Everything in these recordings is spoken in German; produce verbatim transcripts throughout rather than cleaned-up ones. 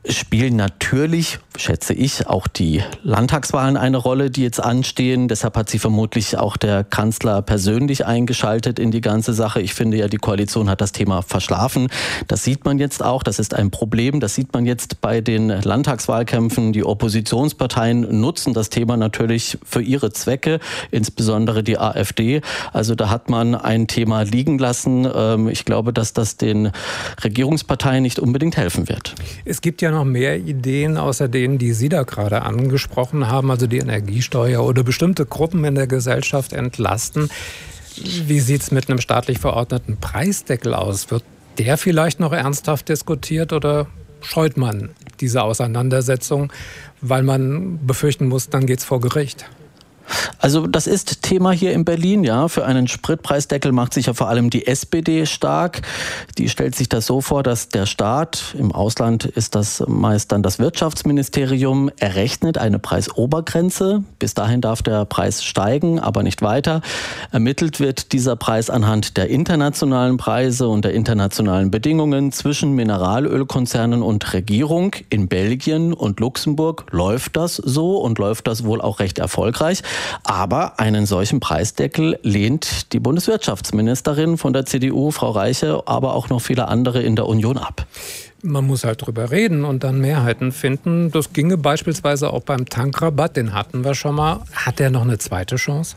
Spielen natürlich, schätze ich, auch die Landtagswahlen eine Rolle, die jetzt anstehen. Deshalb hat sich vermutlich auch der Kanzler persönlich eingeschaltet in die ganze Sache. Ich finde ja, die Koalition hat das Thema verschlafen. Das sieht man jetzt auch. Das ist ein Problem. Das sieht man jetzt bei den Landtagswahlkämpfen. Die Oppositionsparteien nutzen das Thema natürlich für ihre Zwecke, insbesondere die AfD. Also da hat man ein Thema liegen lassen. Ich glaube, dass das den Regierungsparteien nicht unbedingt helfen wird. Es gibt ja noch mehr Ideen, außer denen, die Sie da gerade angesprochen haben, also die Energiesteuer oder bestimmte Gruppen in der Gesellschaft entlasten. Wie sieht es mit einem staatlich verordneten Preisdeckel aus? Wird der vielleicht noch ernsthaft diskutiert oder scheut man diese Auseinandersetzung, weil man befürchten muss, dann geht's vor Gericht? Also das ist Thema hier in Berlin, ja. Für einen Spritpreisdeckel macht sich ja vor allem die S P D stark. Die stellt sich das so vor, dass der Staat, im Ausland ist das meist dann das Wirtschaftsministerium, errechnet eine Preisobergrenze. Bis dahin darf der Preis steigen, aber nicht weiter. Ermittelt wird dieser Preis anhand der internationalen Preise und der internationalen Bedingungen zwischen Mineralölkonzernen und Regierung. In Belgien und Luxemburg läuft das so und läuft das wohl auch recht erfolgreich. Aber einen solchen Preisdeckel lehnt die Bundeswirtschaftsministerin von der C D U, Frau Reiche, aber auch noch viele andere in der Union ab. Man muss halt drüber reden und dann Mehrheiten finden. Das ginge beispielsweise auch beim Tankrabatt, den hatten wir schon mal. Hat der noch eine zweite Chance?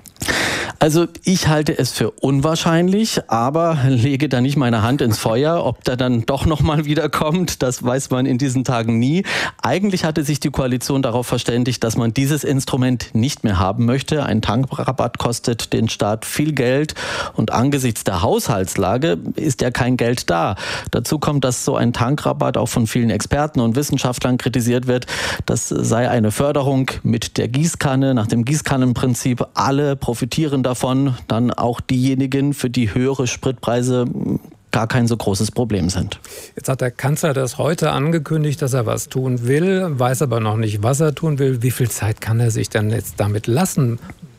Also ich halte es für unwahrscheinlich, aber lege da nicht meine Hand ins Feuer. Ob der dann doch nochmal wiederkommt, das weiß man in diesen Tagen nie. Eigentlich hatte sich die Koalition darauf verständigt, dass man dieses Instrument nicht mehr haben möchte. Ein Tankrabatt kostet den Staat viel Geld und angesichts der Haushaltslage ist ja kein Geld da. Dazu kommt, dass so ein Tankrabatt auch von vielen Experten und Wissenschaftlern kritisiert wird. Das sei eine Förderung mit der Gießkanne, nach dem Gießkannenprinzip. Alle profitieren davon, dann auch diejenigen, für die höhere Spritpreise gar kein so großes Problem sind. Jetzt hat der Kanzler das heute angekündigt, dass er was tun will, weiß aber noch nicht, was er tun will. Wie viel Zeit kann er sich denn jetzt damit lassen?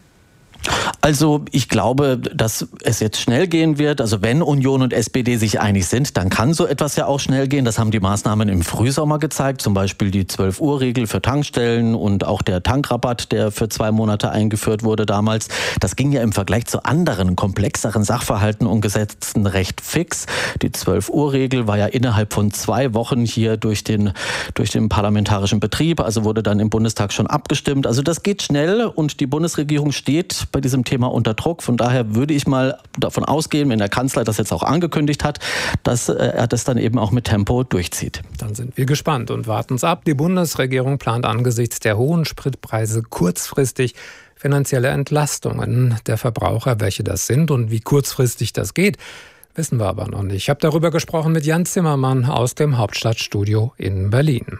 Also ich glaube, dass es jetzt schnell gehen wird. Also wenn Union und S P D sich einig sind, dann kann so etwas ja auch schnell gehen. Das haben die Maßnahmen im Frühsommer gezeigt. Zum Beispiel die zwölf Uhr Regel für Tankstellen und auch der Tankrabatt, der für zwei Monate eingeführt wurde damals. Das ging ja im Vergleich zu anderen, komplexeren Sachverhalten und Gesetzen recht fix. Die zwölf Uhr Regel war ja innerhalb von zwei Wochen hier durch den, durch den parlamentarischen Betrieb. Also wurde dann im Bundestag schon abgestimmt. Also das geht schnell und die Bundesregierung steht bei diesem Thema unter Druck. Von daher würde ich mal davon ausgehen, wenn der Kanzler das jetzt auch angekündigt hat, dass er das dann eben auch mit Tempo durchzieht. Dann sind wir gespannt und warten es ab. Die Bundesregierung plant angesichts der hohen Spritpreise kurzfristig finanzielle Entlastungen der Verbraucher. Welche das sind und wie kurzfristig das geht, wissen wir aber noch nicht. Ich habe darüber gesprochen mit Jan Zimmermann aus dem Hauptstadtstudio in Berlin.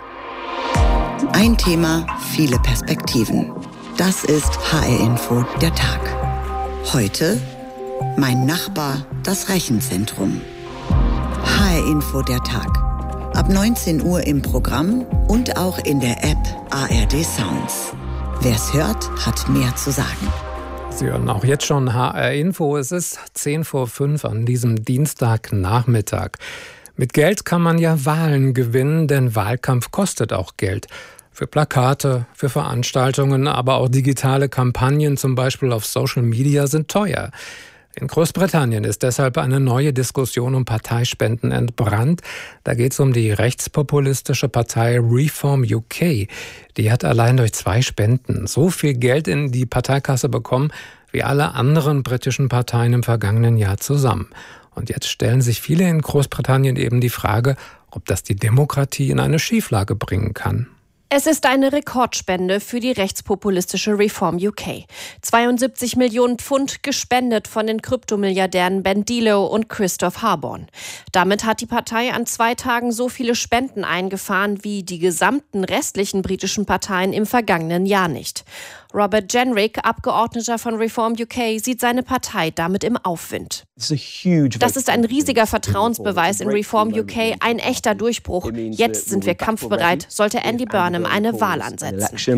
Ein Thema, viele Perspektiven. Das ist H R-Info, der Tag. Heute mein Nachbar, das Rechenzentrum. H R-Info, der Tag. Ab neunzehn Uhr im Programm und auch in der App A R D Sounds. Wer's hört, hat mehr zu sagen. Sie hören auch jetzt schon H R-Info. Es ist zehn vor fünf an diesem Dienstagnachmittag. Mit Geld kann man ja Wahlen gewinnen, denn Wahlkampf kostet auch Geld. Für Plakate, für Veranstaltungen, aber auch digitale Kampagnen, zum Beispiel auf Social Media, sind teuer. In Großbritannien ist deshalb eine neue Diskussion um Parteispenden entbrannt. Da geht es um die rechtspopulistische Partei Reform U K. Die hat allein durch zwei Spenden so viel Geld in die Parteikasse bekommen, wie alle anderen britischen Parteien im vergangenen Jahr zusammen. Und jetzt stellen sich viele in Großbritannien eben die Frage, ob das die Demokratie in eine Schieflage bringen kann. Es ist eine Rekordspende für die rechtspopulistische Reform U K. zweiundsiebzig Millionen Pfund gespendet von den Kryptomilliardären Ben Dilo und Christoph Harborn. Damit hat die Partei an zwei Tagen so viele Spenden eingefahren wie die gesamten restlichen britischen Parteien im vergangenen Jahr nicht. Robert Jenrick, Abgeordneter von Reform U K, sieht seine Partei damit im Aufwind. Das ist ein riesiger Vertrauensbeweis in Reform U K, ein echter Durchbruch. Jetzt sind wir kampfbereit, sollte Andy Burnham eine Wahl ansetzen.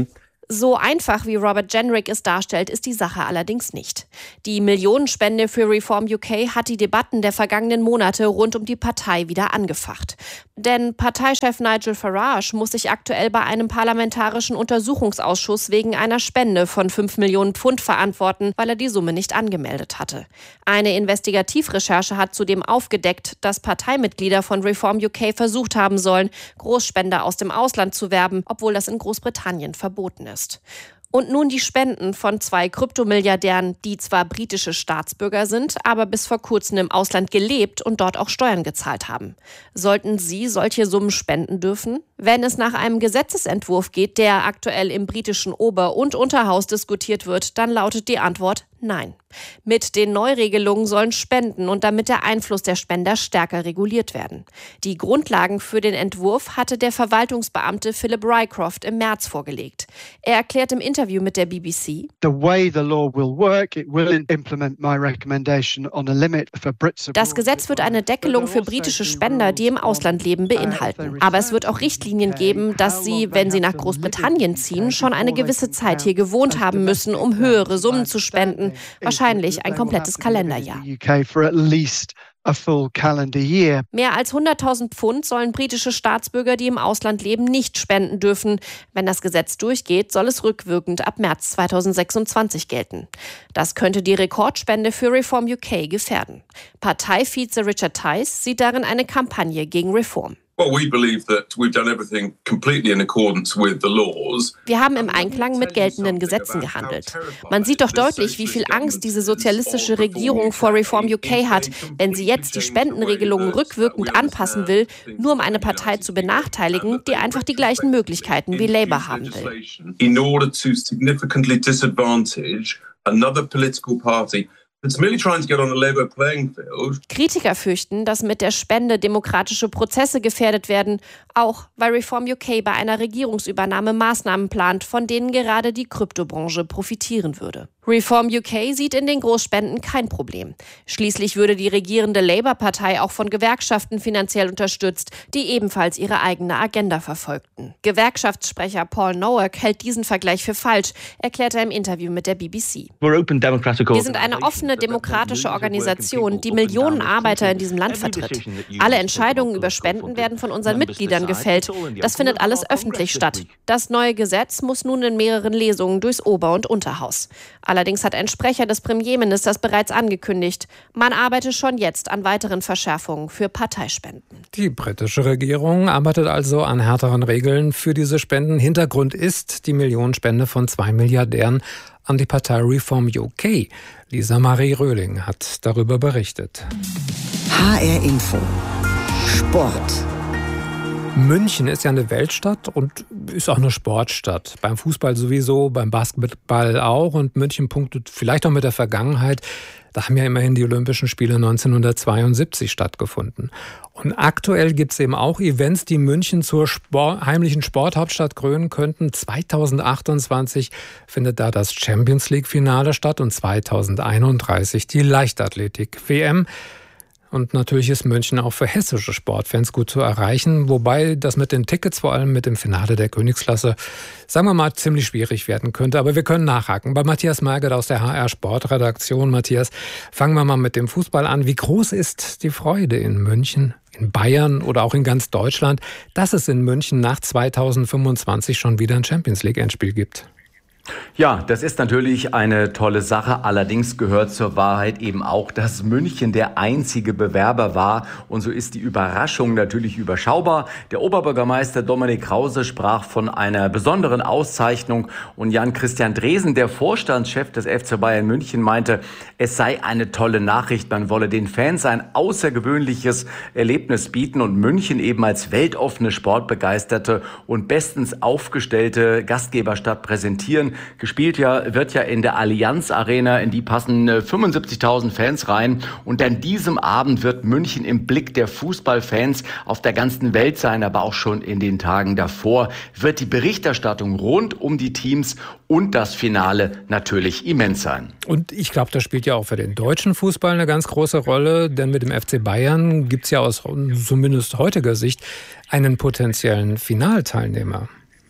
So einfach, wie Robert Jenrick es darstellt, ist die Sache allerdings nicht. Die Millionenspende für Reform U K hat die Debatten der vergangenen Monate rund um die Partei wieder angefacht. Denn Parteichef Nigel Farage muss sich aktuell bei einem parlamentarischen Untersuchungsausschuss wegen einer Spende von fünf Millionen Pfund verantworten, weil er die Summe nicht angemeldet hatte. Eine Investigativrecherche hat zudem aufgedeckt, dass Parteimitglieder von Reform U K versucht haben sollen, Großspender aus dem Ausland zu werben, obwohl das in Großbritannien verboten ist. Und nun die Spenden von zwei Kryptomilliardären, die zwar britische Staatsbürger sind, aber bis vor kurzem im Ausland gelebt und dort auch Steuern gezahlt haben. Sollten sie solche Summen spenden dürfen? Wenn es nach einem Gesetzesentwurf geht, der aktuell im britischen Ober- und Unterhaus diskutiert wird, dann lautet die Antwort nein. Mit den Neuregelungen sollen Spenden und damit der Einfluss der Spender stärker reguliert werden. Die Grundlagen für den Entwurf hatte der Verwaltungsbeamte Philip Rycroft im März vorgelegt. Er erklärt im Interview mit der B B C: Das Gesetz wird eine Deckelung für britische Spender, die im Ausland leben, beinhalten. Aber es wird auch Richtlinien geben, dass sie, wenn sie nach Großbritannien ziehen, schon eine gewisse Zeit hier gewohnt haben müssen, um höhere Summen zu spenden. Wahrscheinlich ein komplettes Kalenderjahr. Mehr als hunderttausend Pfund sollen britische Staatsbürger, die im Ausland leben, nicht spenden dürfen. Wenn das Gesetz durchgeht, soll es rückwirkend ab März zweitausendsechsundzwanzig gelten. Das könnte die Rekordspende für Reform U K gefährden. Parteivize Richard Tice sieht darin eine Kampagne gegen Reform. Wir haben im Einklang mit geltenden Gesetzen gehandelt. Man sieht doch deutlich, wie viel Angst diese sozialistische Regierung vor Reform U K hat, wenn sie jetzt die Spendenregelungen rückwirkend anpassen will, nur um eine Partei zu benachteiligen, die einfach die gleichen Möglichkeiten wie Labour haben will. Kritiker fürchten, dass mit der Spende demokratische Prozesse gefährdet werden, auch weil Reform U K bei einer Regierungsübernahme Maßnahmen plant, von denen gerade die Kryptobranche profitieren würde. Reform U K sieht in den Großspenden kein Problem. Schließlich würde die regierende Labour-Partei auch von Gewerkschaften finanziell unterstützt, die ebenfalls ihre eigene Agenda verfolgten. Gewerkschaftssprecher Paul Nowak hält diesen Vergleich für falsch, erklärt er im Interview mit der B B C. Wir sind eine offene demokratische Organisation, die Millionen Arbeiter in diesem Land vertritt. Alle Entscheidungen über Spenden werden von unseren Mitgliedern gefällt. Das findet alles öffentlich statt. Das neue Gesetz muss nun in mehreren Lesungen durchs Ober- und Unterhaus. Allerdings hat ein Sprecher des Premierministers bereits angekündigt, man arbeite schon jetzt an weiteren Verschärfungen für Parteispenden. Die britische Regierung arbeitet also an härteren Regeln für diese Spenden. Hintergrund ist die Millionenspende von zwei Milliardären an die Partei Reform U K. Lisa Marie Röhling hat darüber berichtet. H R Info. Sport. München ist ja eine Weltstadt und ist auch eine Sportstadt. Beim Fußball sowieso, beim Basketball auch. Und München punktet vielleicht auch mit der Vergangenheit. Da haben ja immerhin die Olympischen Spiele neunzehnhundertzweiundsiebzig stattgefunden. Und aktuell gibt es eben auch Events, die München zur Sport, heimlichen Sporthauptstadt krönen könnten. zweitausendachtundzwanzig findet da das Champions League-Finale statt und zweitausendeinunddreißig die Leichtathletik-W M. Und natürlich ist München auch für hessische Sportfans gut zu erreichen, wobei das mit den Tickets, vor allem mit dem Finale der Königsklasse, sagen wir mal, ziemlich schwierig werden könnte. Aber wir können nachhaken. Bei Matthias Merget aus der H R Sportredaktion. Matthias, fangen wir mal mit dem Fußball an. Wie groß ist die Freude in München, in Bayern oder auch in ganz Deutschland, dass es in München nach zweitausendfünfundzwanzig schon wieder ein Champions-League-Endspiel gibt? Ja, das ist natürlich eine tolle Sache. Allerdings gehört zur Wahrheit eben auch, dass München der einzige Bewerber war. Und so ist die Überraschung natürlich überschaubar. Der Oberbürgermeister Dominik Krause sprach von einer besonderen Auszeichnung. Und Jan-Christian Dresen, der Vorstandschef des F C Bayern München, meinte, es sei eine tolle Nachricht. Man wolle den Fans ein außergewöhnliches Erlebnis bieten und München eben als weltoffene, sportbegeisterte und bestens aufgestellte Gastgeberstadt präsentieren. Gespielt ja, wird ja in der Allianz Arena, in die passen fünfundsiebzigtausend Fans rein. Und an diesem Abend wird München im Blick der Fußballfans auf der ganzen Welt sein, aber auch schon in den Tagen davor wird die Berichterstattung rund um die Teams und das Finale natürlich immens sein. Und ich glaube, das spielt ja auch für den deutschen Fußball eine ganz große Rolle, denn mit dem F C Bayern gibt es ja aus zumindest heutiger Sicht einen potenziellen Finalteilnehmer.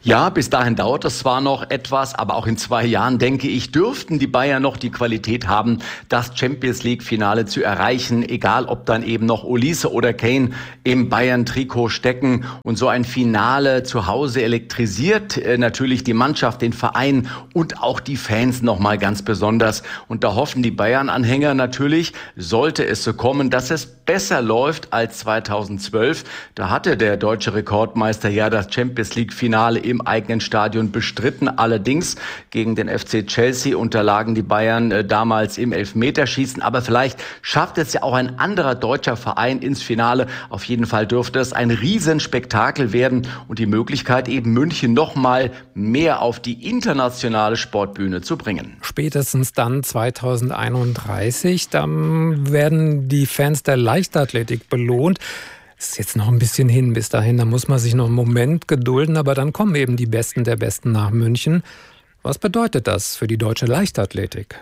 Ja, bis dahin dauert es zwar noch etwas, aber auch in zwei Jahren, denke ich, dürften die Bayern noch die Qualität haben, das Champions-League-Finale zu erreichen, egal ob dann eben noch Olise oder Kane im Bayern-Trikot stecken. Und so ein Finale zu Hause elektrisiert äh, natürlich die Mannschaft, den Verein und auch die Fans nochmal ganz besonders. Und da hoffen die Bayern-Anhänger natürlich, sollte es so kommen, dass es besser läuft als zweitausendzwölf. Da hatte der deutsche Rekordmeister ja das Champions-League-Finale im eigenen Stadion bestritten. Allerdings gegen den F C Chelsea unterlagen die Bayern äh, damals im Elfmeterschießen. Aber vielleicht schafft es ja auch ein anderer deutscher Verein ins Finale. Auf jeden Fall dürfte es ein Riesenspektakel werden und die Möglichkeit eben München noch mal mehr auf die internationale Sportbühne zu bringen. Spätestens dann zweitausendeinunddreißig, dann werden die Fans der Leichtathletik belohnt. Es ist jetzt noch ein bisschen hin bis dahin, da muss man sich noch einen Moment gedulden, aber dann kommen eben die Besten der Besten nach München. Was bedeutet das für die deutsche Leichtathletik?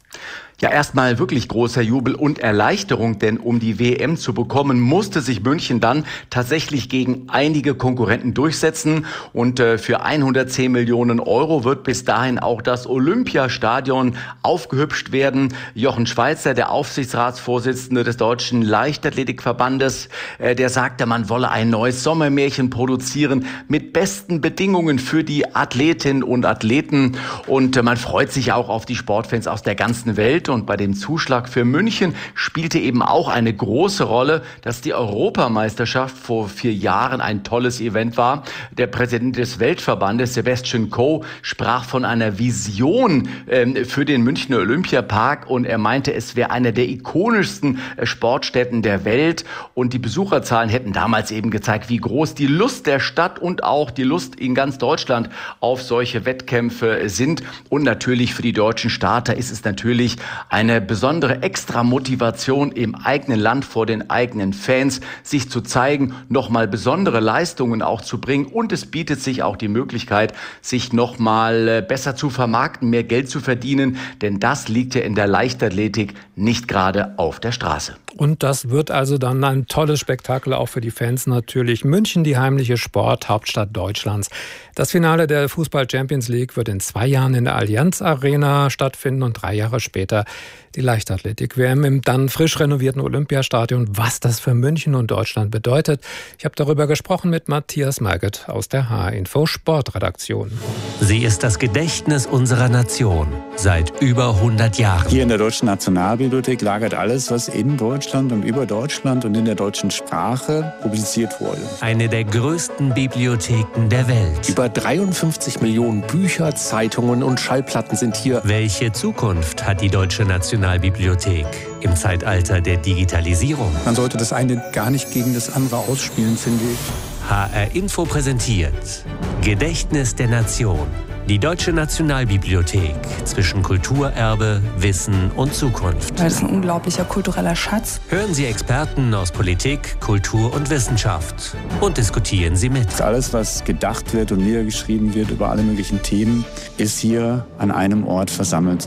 Ja, erstmal wirklich großer Jubel und Erleichterung, denn um die W M zu bekommen, musste sich München dann tatsächlich gegen einige Konkurrenten durchsetzen. Und äh, für hundertzehn Millionen Euro wird bis dahin auch das Olympiastadion aufgehübscht werden. Jochen Schweizer, der Aufsichtsratsvorsitzende des Deutschen Leichtathletikverbandes, äh, der sagte, man wolle ein neues Sommermärchen produzieren mit besten Bedingungen für die Athletinnen und Athleten. Und äh, man freut sich auch auf die Sportfans aus der ganzen Welt. Und bei dem Zuschlag für München spielte eben auch eine große Rolle, dass die Europameisterschaft vor vier Jahren ein tolles Event war. Der Präsident des Weltverbandes, Sebastian Coe, sprach von einer Vision ähm, für den Münchner Olympiapark und er meinte, es wäre eine der ikonischsten äh, Sportstätten der Welt und die Besucherzahlen hätten damals eben gezeigt, wie groß die Lust der Stadt und auch die Lust in ganz Deutschland auf solche Wettkämpfe sind. Und natürlich für die deutschen Starter ist es natürlich eine besondere Extra-Motivation im eigenen Land vor den eigenen Fans, sich zu zeigen, nochmal besondere Leistungen auch zu bringen und es bietet sich auch die Möglichkeit, sich nochmal besser zu vermarkten, mehr Geld zu verdienen, denn das liegt ja in der Leichtathletik nicht gerade auf der Straße. Und das wird also dann ein tolles Spektakel auch für die Fans natürlich. München, die heimliche Sporthauptstadt Deutschlands. Das Finale der Fußball-Champions League wird in zwei Jahren in der Allianz Arena stattfinden und drei Jahre später die Leichtathletik-W M im dann frisch renovierten Olympiastadion. Was das für München und Deutschland bedeutet, ich habe darüber gesprochen mit Matthias Merget aus der H R-Info Sportredaktion. Sie ist das Gedächtnis unserer Nation seit über hundert Jahren. Hier in der Deutschen Nationalbibliothek lagert alles, was in Deutschland und über Deutschland und in der deutschen Sprache publiziert wurde. Eine der größten Bibliotheken der Welt. Über dreiundfünfzig Millionen Bücher, Zeitungen und Schallplatten sind hier. Welche Zukunft hat die Deutsche Nationalbibliothek im Zeitalter der Digitalisierung? Man sollte das eine gar nicht gegen das andere ausspielen, finde ich. H R-Info präsentiert Gedächtnis der Nation. Die Deutsche Nationalbibliothek zwischen Kulturerbe, Wissen und Zukunft. Das ist ein unglaublicher kultureller Schatz. Hören Sie Experten aus Politik, Kultur und Wissenschaft und diskutieren Sie mit. Alles, was gedacht wird und niedergeschrieben wird über alle möglichen Themen, ist hier an einem Ort versammelt.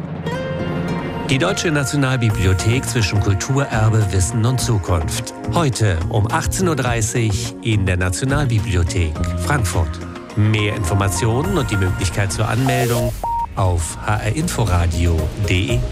Die Deutsche Nationalbibliothek zwischen Kulturerbe, Wissen und Zukunft. Heute um achtzehn Uhr dreißig in der Nationalbibliothek Frankfurt. Mehr Informationen und die Möglichkeit zur Anmeldung auf h r inforadio punkt d e.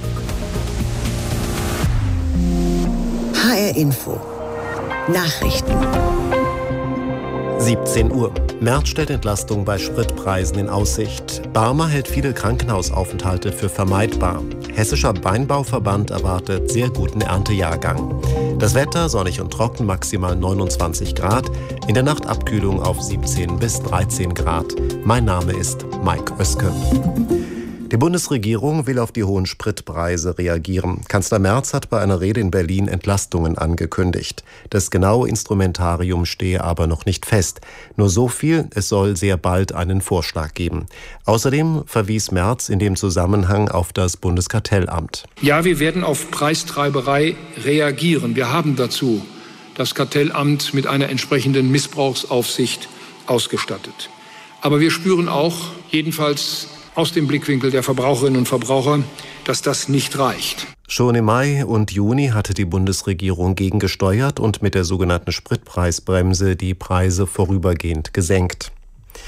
H R Info Nachrichten. siebzehn Uhr. Merz stellt Entlastung bei Spritpreisen in Aussicht. Barmer hält viele Krankenhausaufenthalte für vermeidbar. Hessischer Weinbauverband erwartet sehr guten Erntejahrgang. Das Wetter sonnig und trocken, maximal neunundzwanzig Grad. In der Nacht Abkühlung auf siebzehn bis dreizehn Grad. Mein Name ist Mike Oeske. Die Bundesregierung will auf die hohen Spritpreise reagieren. Kanzler Merz hat bei einer Rede in Berlin Entlastungen angekündigt. Das genaue Instrumentarium stehe aber noch nicht fest. Nur so viel, es soll sehr bald einen Vorschlag geben. Außerdem verwies Merz in dem Zusammenhang auf das Bundeskartellamt. Ja, wir werden auf Preistreiberei reagieren. Wir haben dazu das Kartellamt mit einer entsprechenden Missbrauchsaufsicht ausgestattet. Aber wir spüren auch, jedenfalls aus dem Blickwinkel der Verbraucherinnen und Verbraucher, dass das nicht reicht. Schon im Mai und Juni hatte die Bundesregierung gegengesteuert und mit der sogenannten Spritpreisbremse die Preise vorübergehend gesenkt.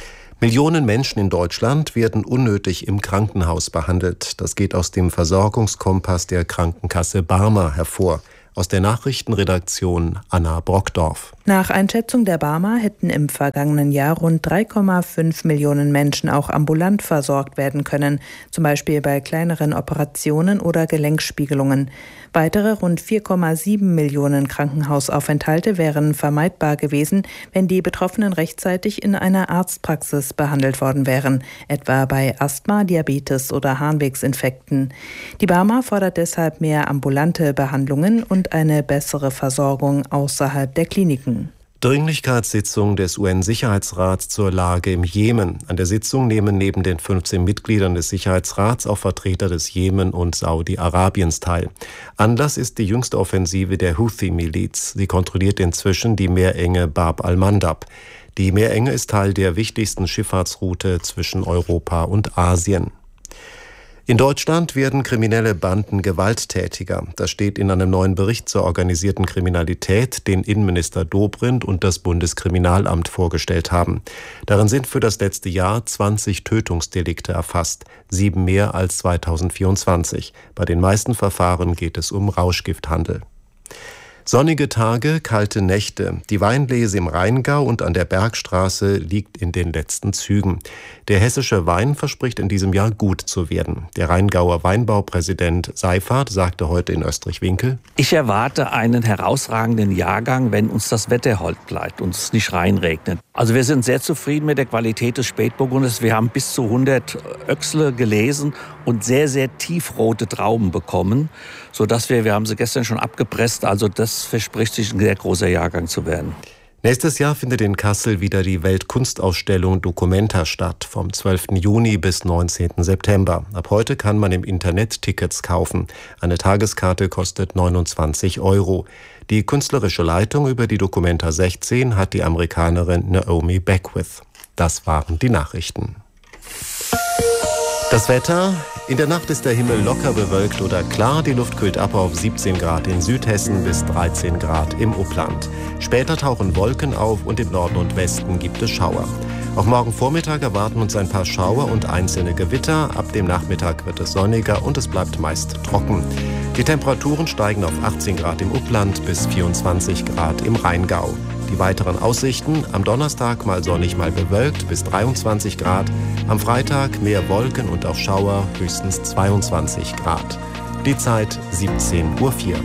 Millionen Menschen in Deutschland werden unnötig im Krankenhaus behandelt. Das geht aus dem Versorgungskompass der Krankenkasse Barmer hervor. Aus der Nachrichtenredaktion Anna Brockdorf. Nach Einschätzung der Barmer hätten im vergangenen Jahr rund drei Komma fünf Millionen Menschen auch ambulant versorgt werden können, zum Beispiel bei kleineren Operationen oder Gelenkspiegelungen. Weitere rund vier Komma sieben Millionen Krankenhausaufenthalte wären vermeidbar gewesen, wenn die Betroffenen rechtzeitig in einer Arztpraxis behandelt worden wären, etwa bei Asthma, Diabetes oder Harnwegsinfekten. Die Barmer fordert deshalb mehr ambulante Behandlungen und eine bessere Versorgung außerhalb der Kliniken. Dringlichkeitssitzung des U N-Sicherheitsrats zur Lage im Jemen. An der Sitzung nehmen neben den fünfzehn Mitgliedern des Sicherheitsrats auch Vertreter des Jemen und Saudi-Arabiens teil. Anlass ist die jüngste Offensive der Houthi-Miliz. Sie kontrolliert inzwischen die Meerenge Bab al-Mandab. Die Meerenge ist Teil der wichtigsten Schifffahrtsroute zwischen Europa und Asien. In Deutschland werden kriminelle Banden gewalttätiger. Das steht in einem neuen Bericht zur organisierten Kriminalität, den Innenminister Dobrindt und das Bundeskriminalamt vorgestellt haben. Darin sind für das letzte Jahr zwanzig Tötungsdelikte erfasst, sieben mehr als zweitausendvierundzwanzig. Bei den meisten Verfahren geht es um Rauschgifthandel. Sonnige Tage, kalte Nächte. Die Weinlese im Rheingau und an der Bergstraße liegt in den letzten Zügen. Der hessische Wein verspricht in diesem Jahr gut zu werden. Der Rheingauer Weinbaupräsident Seifert sagte heute in Österreich-Winkel: Ich erwarte einen herausragenden Jahrgang, wenn uns das Wetter hold bleibt und es nicht reinregnet. Also wir sind sehr zufrieden mit der Qualität des Spätburgunders. Wir haben bis zu hundert Öchsle gelesen und sehr, sehr tiefrote Trauben bekommen, sodass wir, wir haben sie gestern schon abgepresst, also das verspricht sich ein sehr großer Jahrgang zu werden. Nächstes Jahr findet in Kassel wieder die Weltkunstausstellung Documenta statt, vom zwölften Juni bis neunzehnten September. Ab heute kann man im Internet Tickets kaufen. Eine Tageskarte kostet neunundzwanzig Euro. Die künstlerische Leitung über die Documenta sechzehn hat die Amerikanerin Naomi Beckwith. Das waren die Nachrichten. Das Wetter: In der Nacht ist der Himmel locker bewölkt oder klar. Die Luft kühlt ab auf siebzehn Grad in Südhessen bis dreizehn Grad im Upland. Später tauchen Wolken auf und im Norden und Westen gibt es Schauer. Auch morgen Vormittag erwarten uns ein paar Schauer und einzelne Gewitter. Ab dem Nachmittag wird es sonniger und es bleibt meist trocken. Die Temperaturen steigen auf achtzehn Grad im Upland bis vierundzwanzig Grad im Rheingau. Die weiteren Aussichten: am Donnerstag mal sonnig, mal bewölkt bis dreiundzwanzig Grad. Am Freitag mehr Wolken und auch Schauer, höchstens zweiundzwanzig Grad. Die Zeit siebzehn Uhr vier.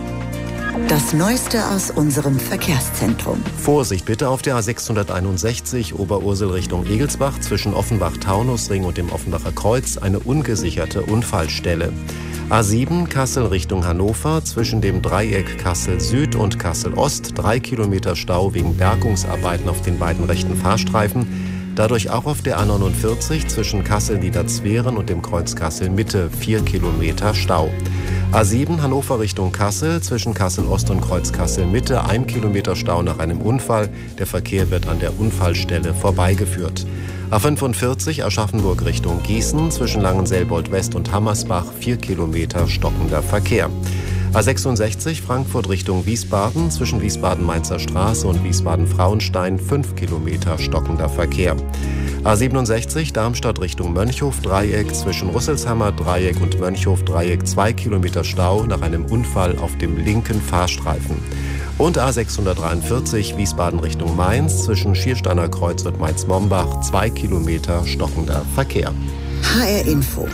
Das Neueste aus unserem Verkehrszentrum. Vorsicht bitte auf der A sechshunderteinundsechzig Oberursel Richtung Egelsbach zwischen Offenbach-Taunusring und dem Offenbacher Kreuz eine ungesicherte Unfallstelle. A sieben Kassel Richtung Hannover zwischen dem Dreieck Kassel Süd und Kassel Ost, drei Kilometer Stau wegen Bergungsarbeiten auf den beiden rechten Fahrstreifen. Dadurch auch auf der A neunundvierzig zwischen Kassel-Niederzweren und dem Kreuz Kassel Mitte, vier Kilometer Stau. A sieben Hannover Richtung Kassel zwischen Kassel Ost und Kreuz Kassel Mitte, ein Kilometer Stau nach einem Unfall. Der Verkehr wird an der Unfallstelle vorbeigeführt. A fünfundvierzig Aschaffenburg Richtung Gießen zwischen Langenselbold West und Hammersbach, vier Kilometer stockender Verkehr. A sechsundsechzig Frankfurt Richtung Wiesbaden zwischen Wiesbaden-Mainzer Straße und Wiesbaden-Frauenstein, fünf Kilometer stockender Verkehr. A siebenundsechzig Darmstadt Richtung Mönchhof-Dreieck zwischen Rüsselshammer-Dreieck und Mönchhof-Dreieck, zwei Kilometer Stau nach einem Unfall auf dem linken Fahrstreifen. Und A sechshundertdreiundvierzig Wiesbaden Richtung Mainz zwischen Schiersteiner Kreuz und Mainz-Mombach, zwei Kilometer stockender Verkehr. H R Info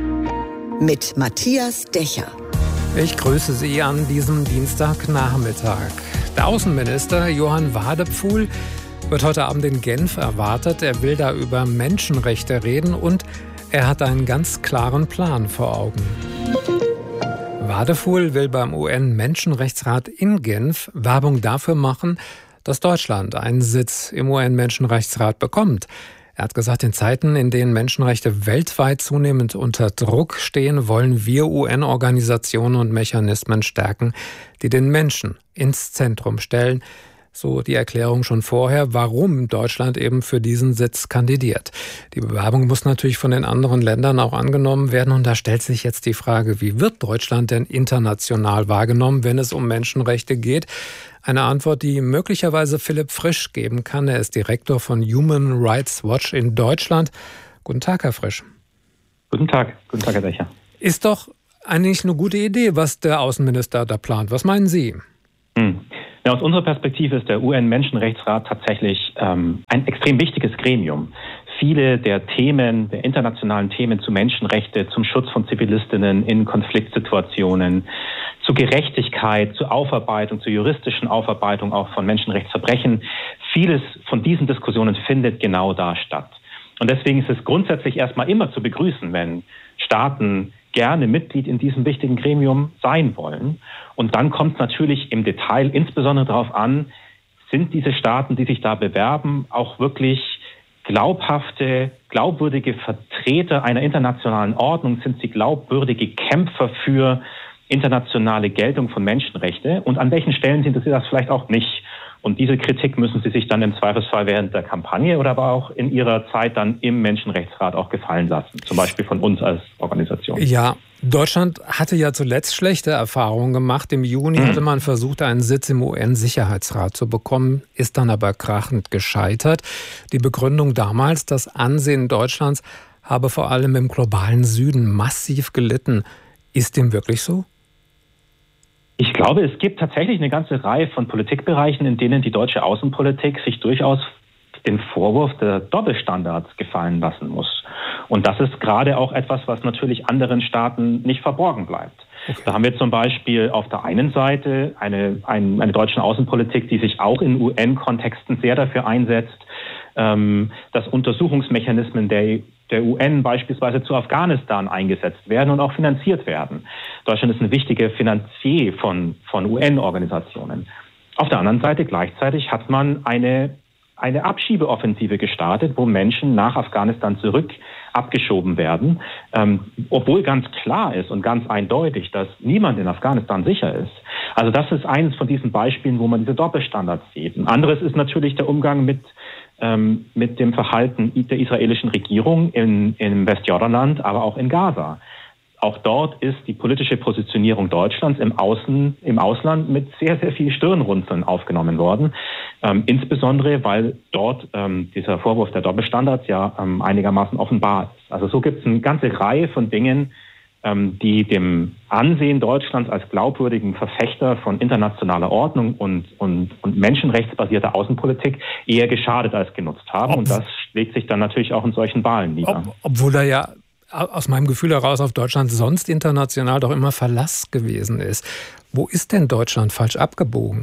mit Matthias Decher. Ich grüße Sie an diesem Dienstagnachmittag. Der Außenminister Johann Wadephul wird heute Abend in Genf erwartet. Er will da über Menschenrechte reden und er hat einen ganz klaren Plan vor Augen. Wadephul will beim U N-Menschenrechtsrat in Genf Werbung dafür machen, dass Deutschland einen Sitz im U N-Menschenrechtsrat bekommt. Er hat gesagt, in Zeiten, in denen Menschenrechte weltweit zunehmend unter Druck stehen, wollen wir U N-Organisationen und Mechanismen stärken, die den Menschen ins Zentrum stellen. So die Erklärung schon vorher, warum Deutschland eben für diesen Sitz kandidiert. Die Bewerbung muss natürlich von den anderen Ländern auch angenommen werden. Und da stellt sich jetzt die Frage, wie wird Deutschland denn international wahrgenommen, wenn es um Menschenrechte geht? Eine Antwort, die möglicherweise Philipp Frisch geben kann. Er ist Direktor von Human Rights Watch in Deutschland. Guten Tag, Herr Frisch. Guten Tag, guten Tag, Herr Dächer. Ist doch eigentlich eine gute Idee, was der Außenminister da plant. Was meinen Sie? Hm. Ja, aus unserer Perspektive ist der U N-Menschenrechtsrat tatsächlich ähm, ein extrem wichtiges Gremium. Viele der Themen, der internationalen Themen zu Menschenrechte, zum Schutz von Zivilistinnen in Konfliktsituationen, zu Gerechtigkeit, zur Aufarbeitung, zur juristischen Aufarbeitung auch von Menschenrechtsverbrechen, vieles von diesen Diskussionen findet genau da statt. Und deswegen ist es grundsätzlich erstmal immer zu begrüßen, wenn Staaten gerne Mitglied in diesem wichtigen Gremium sein wollen. Und dann kommt es natürlich im Detail insbesondere darauf an, sind diese Staaten, die sich da bewerben, auch wirklich glaubhafte, glaubwürdige Vertreter einer internationalen Ordnung, sind sie glaubwürdige Kämpfer für internationale Geltung von Menschenrechten und an welchen Stellen sind sie das vielleicht auch nicht. Und diese Kritik müssen sie sich dann im Zweifelsfall während der Kampagne oder aber auch in ihrer Zeit dann im Menschenrechtsrat auch gefallen lassen, zum Beispiel von uns als Organisation. Ja, Deutschland hatte ja zuletzt schlechte Erfahrungen gemacht. Im Juni mhm. hatte man versucht, einen Sitz im U N-Sicherheitsrat zu bekommen, ist dann aber krachend gescheitert. Die Begründung damals, das Ansehen Deutschlands habe vor allem im globalen Süden massiv gelitten. Ist dem wirklich so? Ich glaube, es gibt tatsächlich eine ganze Reihe von Politikbereichen, in denen die deutsche Außenpolitik sich durchaus den Vorwurf der Doppelstandards gefallen lassen muss. Und das ist gerade auch etwas, was natürlich anderen Staaten nicht verborgen bleibt. Okay. Da haben wir zum Beispiel auf der einen Seite eine, eine, eine deutsche Außenpolitik, die sich auch in U N-Kontexten sehr dafür einsetzt, ähm, dass Untersuchungsmechanismen der der U N beispielsweise zu Afghanistan eingesetzt werden und auch finanziert werden. Deutschland ist ein wichtiger Finanzier von, von U N-Organisationen. Auf der anderen Seite gleichzeitig hat man eine, eine Abschiebeoffensive gestartet, wo Menschen nach Afghanistan zurück abgeschoben werden, ähm, obwohl ganz klar ist und ganz eindeutig, dass niemand in Afghanistan sicher ist. Also das ist eines von diesen Beispielen, wo man diese Doppelstandards sieht. Ein anderes ist natürlich der Umgang mit mit dem Verhalten der israelischen Regierung in, im Westjordanland, aber auch in Gaza. Auch dort ist die politische Positionierung Deutschlands im, Außen, im Ausland mit sehr, sehr viel Stirnrunzeln aufgenommen worden. Ähm, insbesondere, weil dort ähm, dieser Vorwurf der Doppelstandards ja ähm, einigermaßen offenbar ist. Also so gibt es eine ganze Reihe von Dingen, ähm, die dem Ansehen Deutschlands als glaubwürdigen Verfechter von internationaler Ordnung und, und, und menschenrechtsbasierter Außenpolitik eher geschadet als genutzt haben. Ob, und das schlägt sich dann natürlich auch in solchen Wahlen nieder. Ob, obwohl da ja aus meinem Gefühl heraus auf Deutschland sonst international doch immer Verlass gewesen ist. Wo ist denn Deutschland falsch abgebogen?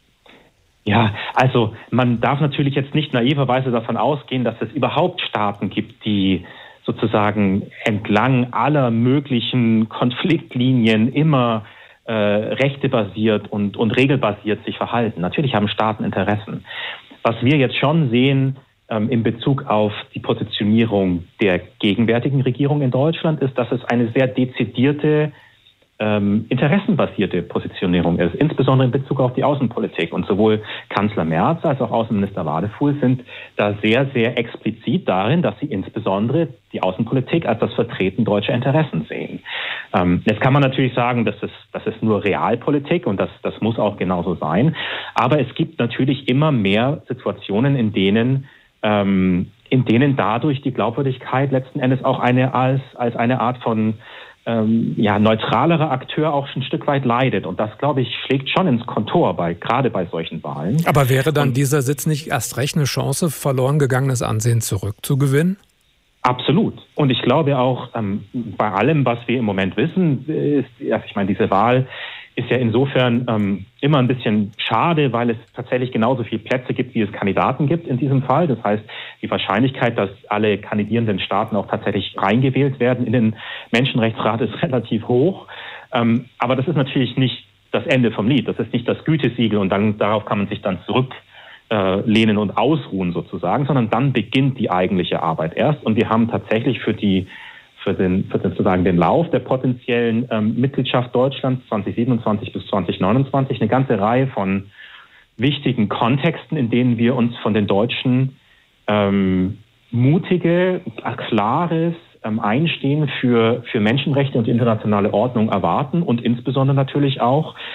Ja, also man darf natürlich jetzt nicht naiverweise davon ausgehen, dass es überhaupt Staaten gibt, die sozusagen entlang aller möglichen Konfliktlinien immer äh, rechtebasiert und, und regelbasiert sich verhalten. Natürlich haben Staaten Interessen. Was wir jetzt schon sehen ähm, in Bezug auf die Positionierung der gegenwärtigen Regierung in Deutschland ist, dass es eine sehr dezidierte ähm, interessenbasierte Positionierung ist, insbesondere in Bezug auf die Außenpolitik. Und sowohl Kanzler Merz als auch Außenminister Wadefuhl sind da sehr, sehr explizit darin, dass sie insbesondere die Außenpolitik als das Vertreten deutscher Interessen sehen. Ähm, jetzt kann man natürlich sagen, das ist, das ist nur Realpolitik und das, das muss auch genauso sein. Aber es gibt natürlich immer mehr Situationen, in denen ähm, in denen dadurch die Glaubwürdigkeit letzten Endes auch eine als, als eine Art von ähm, ja, neutralerer Akteur auch schon ein Stück weit leidet. Und das, glaube ich, schlägt schon ins Kontor, bei, gerade bei solchen Wahlen. Aber wäre dann Und, dieser Sitz nicht erst recht eine Chance, verloren gegangenes Ansehen zurückzugewinnen? Absolut. Und ich glaube auch, ähm, bei allem, was wir im Moment wissen, ist, ja, ich meine, diese Wahl ist ja insofern ähm, immer ein bisschen schade, weil es tatsächlich genauso viele Plätze gibt, wie es Kandidaten gibt in diesem Fall. Das heißt, die Wahrscheinlichkeit, dass alle kandidierenden Staaten auch tatsächlich reingewählt werden in den Menschenrechtsrat, ist relativ hoch. Ähm, aber das ist natürlich nicht das Ende vom Lied. Das ist nicht das Gütesiegel und dann darauf kann man sich dann zurücklehnen und ausruhen sozusagen, sondern dann beginnt die eigentliche Arbeit erst. Und wir haben tatsächlich für die für den, für den, sozusagen den Lauf der potenziellen ähm, Mitgliedschaft Deutschlands zwanzig siebenundzwanzig bis zwanzig neunundzwanzig eine ganze Reihe von wichtigen Kontexten, in denen wir uns von den Deutschen ähm, mutige, klares ähm, Einstehen für, für Menschenrechte und internationale Ordnung erwarten und insbesondere natürlich auch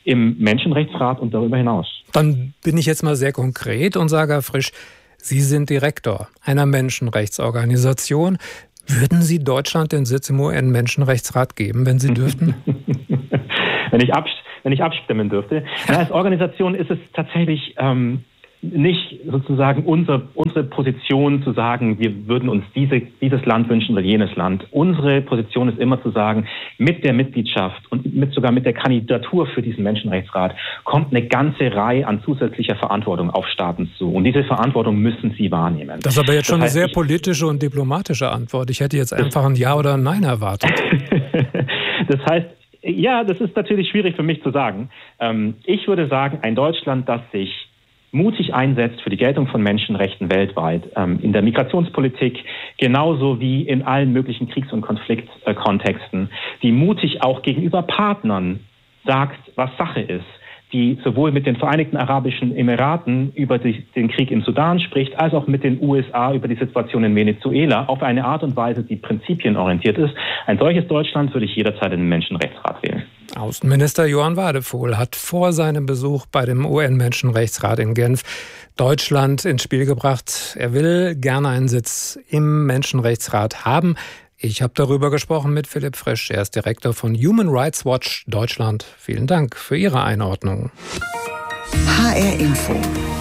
im Menschenrechtsrat und darüber hinaus. Dann bin ich jetzt mal sehr konkret und sage, Herr Frisch, Sie sind Direktor einer Menschenrechtsorganisation. Würden Sie Deutschland den Sitz im U N-Menschenrechtsrat geben, wenn Sie dürften? wenn, ich abs- wenn ich abstimmen dürfte. Ja, als Organisation ist es tatsächlich ähm, nicht sozusagen unser, unsere Position zu sagen, wir würden uns diese, dieses Land wünschen oder jenes Land. Unsere Position ist immer zu sagen, mit der Mitgliedschaft und mit, sogar mit der Kandidatur für diesen Menschenrechtsrat kommt eine ganze Reihe an zusätzlicher Verantwortung auf Staaten zu. Und diese Verantwortung müssen sie wahrnehmen. Das ist aber jetzt schon das heißt, eine sehr politische und diplomatische Antwort. Ich hätte jetzt einfach ein Ja oder ein Nein erwartet. Das heißt, ja, das ist natürlich schwierig für mich zu sagen. Ich würde sagen, ein Deutschland, das sich mutig einsetzt für die Geltung von Menschenrechten weltweit, ähm, in der Migrationspolitik, genauso wie in allen möglichen Kriegs- und Konfliktkontexten, die mutig auch gegenüber Partnern sagt, was Sache ist, die sowohl mit den Vereinigten Arabischen Emiraten über die, den Krieg im Sudan spricht, als auch mit den U S A über die Situation in Venezuela, auf eine Art und Weise, die prinzipienorientiert ist. Ein solches Deutschland würde ich jederzeit in den Menschenrechtsrat wählen. Außenminister Johann Wadephul hat vor seinem Besuch bei dem U N-Menschenrechtsrat in Genf Deutschland ins Spiel gebracht. Er will gerne einen Sitz im Menschenrechtsrat haben. Ich habe darüber gesprochen mit Philipp Frisch. Er ist Direktor von Human Rights Watch Deutschland. Vielen Dank für Ihre Einordnung. H R Info.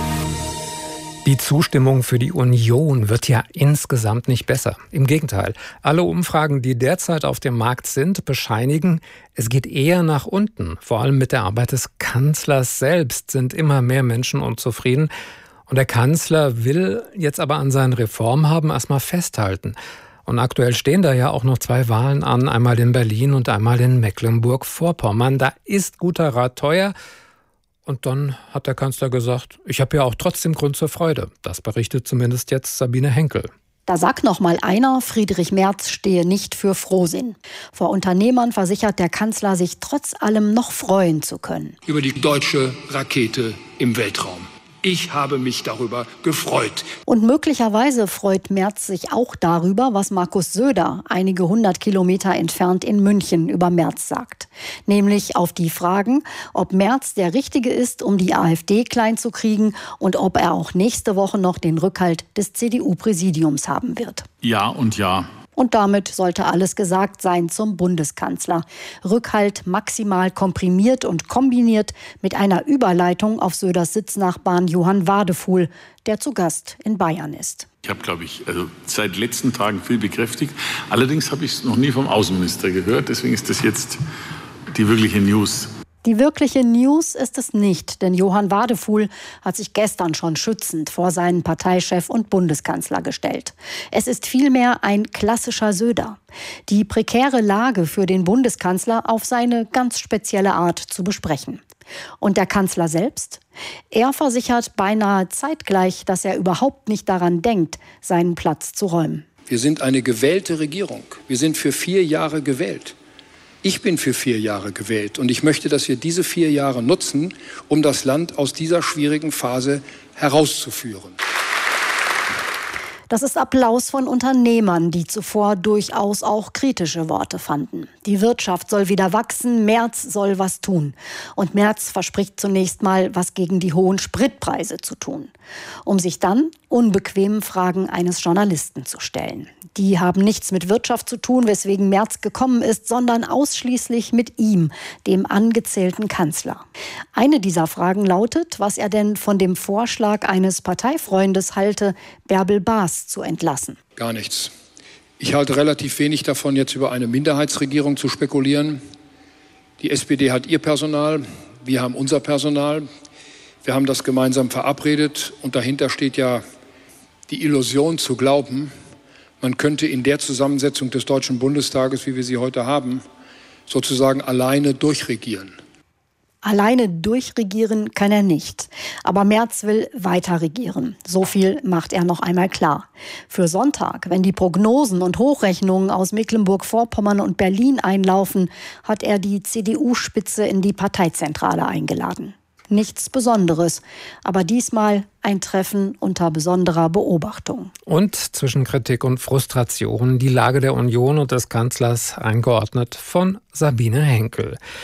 Die Zustimmung für die Union wird ja insgesamt nicht besser. Im Gegenteil, alle Umfragen, die derzeit auf dem Markt sind, bescheinigen, es geht eher nach unten. Vor allem mit der Arbeit des Kanzlers selbst sind immer mehr Menschen unzufrieden. Und der Kanzler will jetzt aber an seinen Reformhaben erstmal festhalten. Und aktuell stehen da ja auch noch zwei Wahlen an, einmal in Berlin und einmal in Mecklenburg-Vorpommern. Da ist guter Rat teuer. Und dann hat der Kanzler gesagt, ich habe ja auch trotzdem Grund zur Freude. Das berichtet zumindest jetzt Sabine Henkel. Da sagt noch mal einer, Friedrich Merz stehe nicht für Frohsinn. Vor Unternehmern versichert der Kanzler, sich trotz allem noch freuen zu können. Über die deutsche Rakete im Weltraum. Ich habe mich darüber gefreut. Und möglicherweise freut Merz sich auch darüber, was Markus Söder einige hundert Kilometer entfernt in München über Merz sagt. Nämlich auf die Fragen, ob Merz der Richtige ist, um die AfD klein zu kriegen und ob er auch nächste Woche noch den Rückhalt des C D U-Präsidiums haben wird. Ja und ja. Und damit sollte alles gesagt sein zum Bundeskanzler. Rückhalt maximal komprimiert und kombiniert mit einer Überleitung auf Söders Sitznachbarn Johann Wadephul, der zu Gast in Bayern ist. Ich habe, glaube ich, also seit letzten Tagen viel bekräftigt. Allerdings habe ich es noch nie vom Außenminister gehört. Deswegen ist das jetzt die wirkliche News. Die wirkliche News ist es nicht, denn Johann Wadephul hat sich gestern schon schützend vor seinen Parteichef und Bundeskanzler gestellt. Es ist vielmehr ein klassischer Söder. Die prekäre Lage für den Bundeskanzler auf seine ganz spezielle Art zu besprechen. Und der Kanzler selbst? Er versichert beinahe zeitgleich, dass er überhaupt nicht daran denkt, seinen Platz zu räumen. Wir sind eine gewählte Regierung. Wir sind für vier Jahre gewählt. Ich bin für vier Jahre gewählt und ich möchte, dass wir diese vier Jahre nutzen, um das Land aus dieser schwierigen Phase herauszuführen. Das ist Applaus von Unternehmern, die zuvor durchaus auch kritische Worte fanden. Die Wirtschaft soll wieder wachsen, Merz soll was tun. Und Merz verspricht zunächst mal, was gegen die hohen Spritpreise zu tun. Um sich dann unbequemen Fragen eines Journalisten zu stellen. Die haben nichts mit Wirtschaft zu tun, weswegen Merz gekommen ist, sondern ausschließlich mit ihm, dem angezählten Kanzler. Eine dieser Fragen lautet, was er denn von dem Vorschlag eines Parteifreundes halte, Bärbel Baas zu entlassen. Gar nichts. Ich halte relativ wenig davon, jetzt über eine Minderheitsregierung zu spekulieren. Die S P D hat ihr Personal, wir haben unser Personal. Wir haben das gemeinsam verabredet und dahinter steht ja die Illusion zu glauben, man könnte in der Zusammensetzung des Deutschen Bundestages, wie wir sie heute haben, sozusagen alleine durchregieren. Alleine durchregieren kann er nicht. Aber Merz will weiter regieren. So viel macht er noch einmal klar. Für Sonntag, wenn die Prognosen und Hochrechnungen aus Mecklenburg-Vorpommern und Berlin einlaufen, hat er die C D U-Spitze in die Parteizentrale eingeladen. Nichts Besonderes, aber diesmal ein Treffen unter besonderer Beobachtung. Und zwischen Kritik und Frustration die Lage der Union und des Kanzlers, eingeordnet von Sabine Henkel.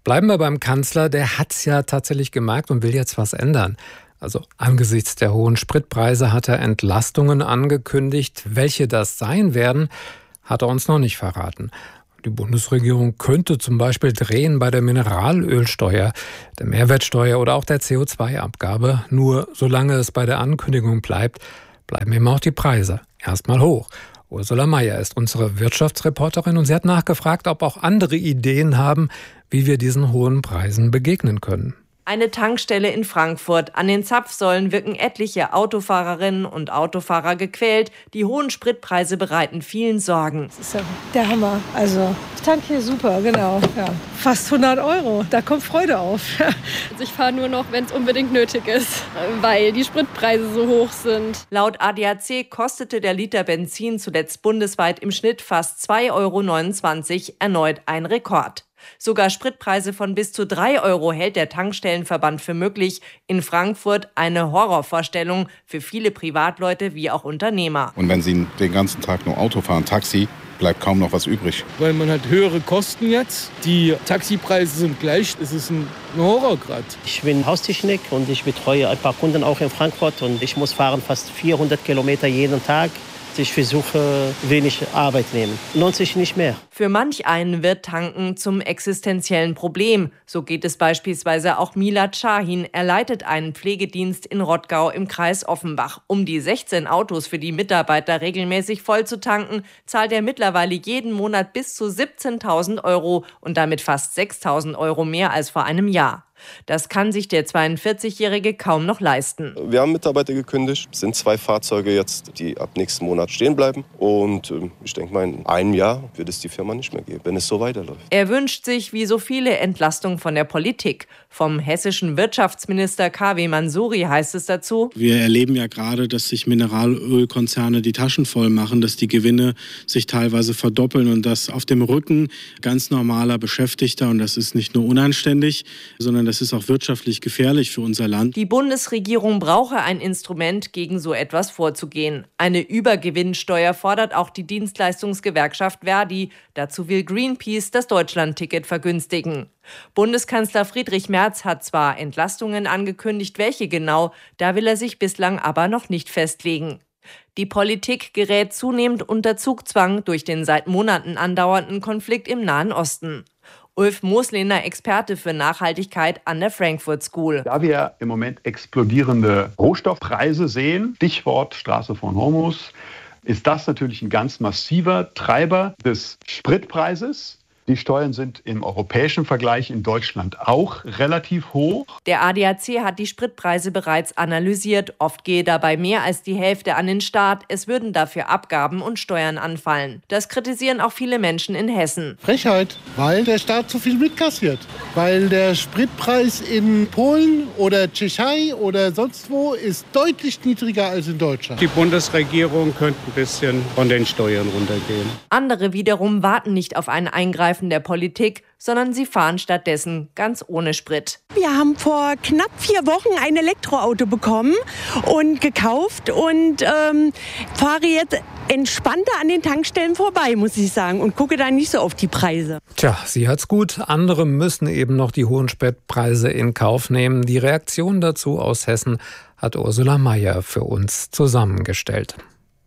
Bleiben wir beim Kanzler, der hat's ja tatsächlich gemerkt und will jetzt was ändern. Also angesichts der hohen Spritpreise hat er Entlastungen angekündigt. Welche das sein werden, hat er uns noch nicht verraten. Die Bundesregierung könnte zum Beispiel drehen bei der Mineralölsteuer, der Mehrwertsteuer oder auch der C O zwei Abgabe. Nur solange es bei der Ankündigung bleibt, bleiben eben auch die Preise erstmal hoch. Ursula Meier ist unsere Wirtschaftsreporterin und sie hat nachgefragt, ob auch andere Ideen haben, wie wir diesen hohen Preisen begegnen können. Eine Tankstelle in Frankfurt. An den Zapfsäulen wirken etliche Autofahrerinnen und Autofahrer gequält. Die hohen Spritpreise bereiten vielen Sorgen. Das ist ja der Hammer. Also ich tanke hier super, genau. Ja. Fast hundert Euro. Da kommt Freude auf. Also ich fahre nur noch, wenn es unbedingt nötig ist, weil die Spritpreise so hoch sind. Laut A D A C kostete der Liter Benzin zuletzt bundesweit im Schnitt fast zwei Euro neunundzwanzig, erneut ein Rekord. Sogar Spritpreise von bis zu drei Euro hält der Tankstellenverband für möglich. In Frankfurt eine Horrorvorstellung für viele Privatleute wie auch Unternehmer. Und wenn Sie den ganzen Tag nur Auto fahren, Taxi, bleibt kaum noch was übrig. Weil man hat höhere Kosten jetzt. Die Taxipreise sind gleich. Es ist ein Horror gerade. Ich bin Haustechnik und ich betreue ein paar Kunden auch in Frankfurt. Und ich muss fahren fast vierhundert Kilometer jeden Tag. Ich versuche, wenig Arbeit nehmen. Lohnt sich nicht mehr. Für manch einen wird Tanken zum existenziellen Problem. So geht es beispielsweise auch Milad Shahin. Er leitet einen Pflegedienst in Rottgau im Kreis Offenbach. Um die sechzehn Autos für die Mitarbeiter regelmäßig voll zu tanken, zahlt er mittlerweile jeden Monat bis zu siebzehntausend Euro und damit fast sechstausend Euro mehr als vor einem Jahr. Das kann sich der zweiundvierzigjährige kaum noch leisten. Wir haben Mitarbeiter gekündigt, es sind zwei Fahrzeuge jetzt, die ab nächsten Monat stehen bleiben. Und ich denke mal, in einem Jahr wird es die Firma nicht mehr geben, wenn es so weiterläuft. Er wünscht sich, wie so viele, Entlastung von der Politik. Vom hessischen Wirtschaftsminister K W Mansouri heißt es dazu: Wir erleben ja gerade, dass sich Mineralölkonzerne die Taschen voll machen, dass die Gewinne sich teilweise verdoppeln und das auf dem Rücken ganz normaler Beschäftigter. Und das ist nicht nur unanständig, sondern das ist auch wirtschaftlich gefährlich für unser Land. Die Bundesregierung brauche ein Instrument, gegen so etwas vorzugehen. Eine Übergewinnsteuer fordert auch die Dienstleistungsgewerkschaft Verdi. Dazu will Greenpeace das Deutschlandticket vergünstigen. Bundeskanzler Friedrich Merz hat zwar Entlastungen angekündigt, welche genau, da will er sich bislang aber noch nicht festlegen. Die Politik gerät zunehmend unter Zugzwang durch den seit Monaten andauernden Konflikt im Nahen Osten. Ulf Moslehner, Experte für Nachhaltigkeit an der Frankfurt School. Da wir im Moment explodierende Rohstoffpreise sehen, Stichwort Straße von Hormuz, ist das natürlich ein ganz massiver Treiber des Spritpreises. Die Steuern sind im europäischen Vergleich in Deutschland auch relativ hoch. Der A D A C hat die Spritpreise bereits analysiert. Oft gehe dabei mehr als die Hälfte an den Staat. Es würden dafür Abgaben und Steuern anfallen. Das kritisieren auch viele Menschen in Hessen. Frechheit, weil der Staat zu viel mitkassiert. Weil der Spritpreis in Polen oder Tschechei oder sonst wo ist deutlich niedriger als in Deutschland. Die Bundesregierung könnte ein bisschen von den Steuern runtergehen. Andere wiederum warten nicht auf ein Eingreifen der Politik, sondern sie fahren stattdessen ganz ohne Sprit. Wir haben vor knapp vier Wochen ein Elektroauto bekommen und gekauft und ähm, fahre jetzt entspannter an den Tankstellen vorbei, muss ich sagen, und gucke da nicht so auf die Preise. Tja, sie hat's gut. Andere müssen eben noch die hohen Spritpreise in Kauf nehmen. Die Reaktion dazu aus Hessen hat Ursula Meier für uns zusammengestellt.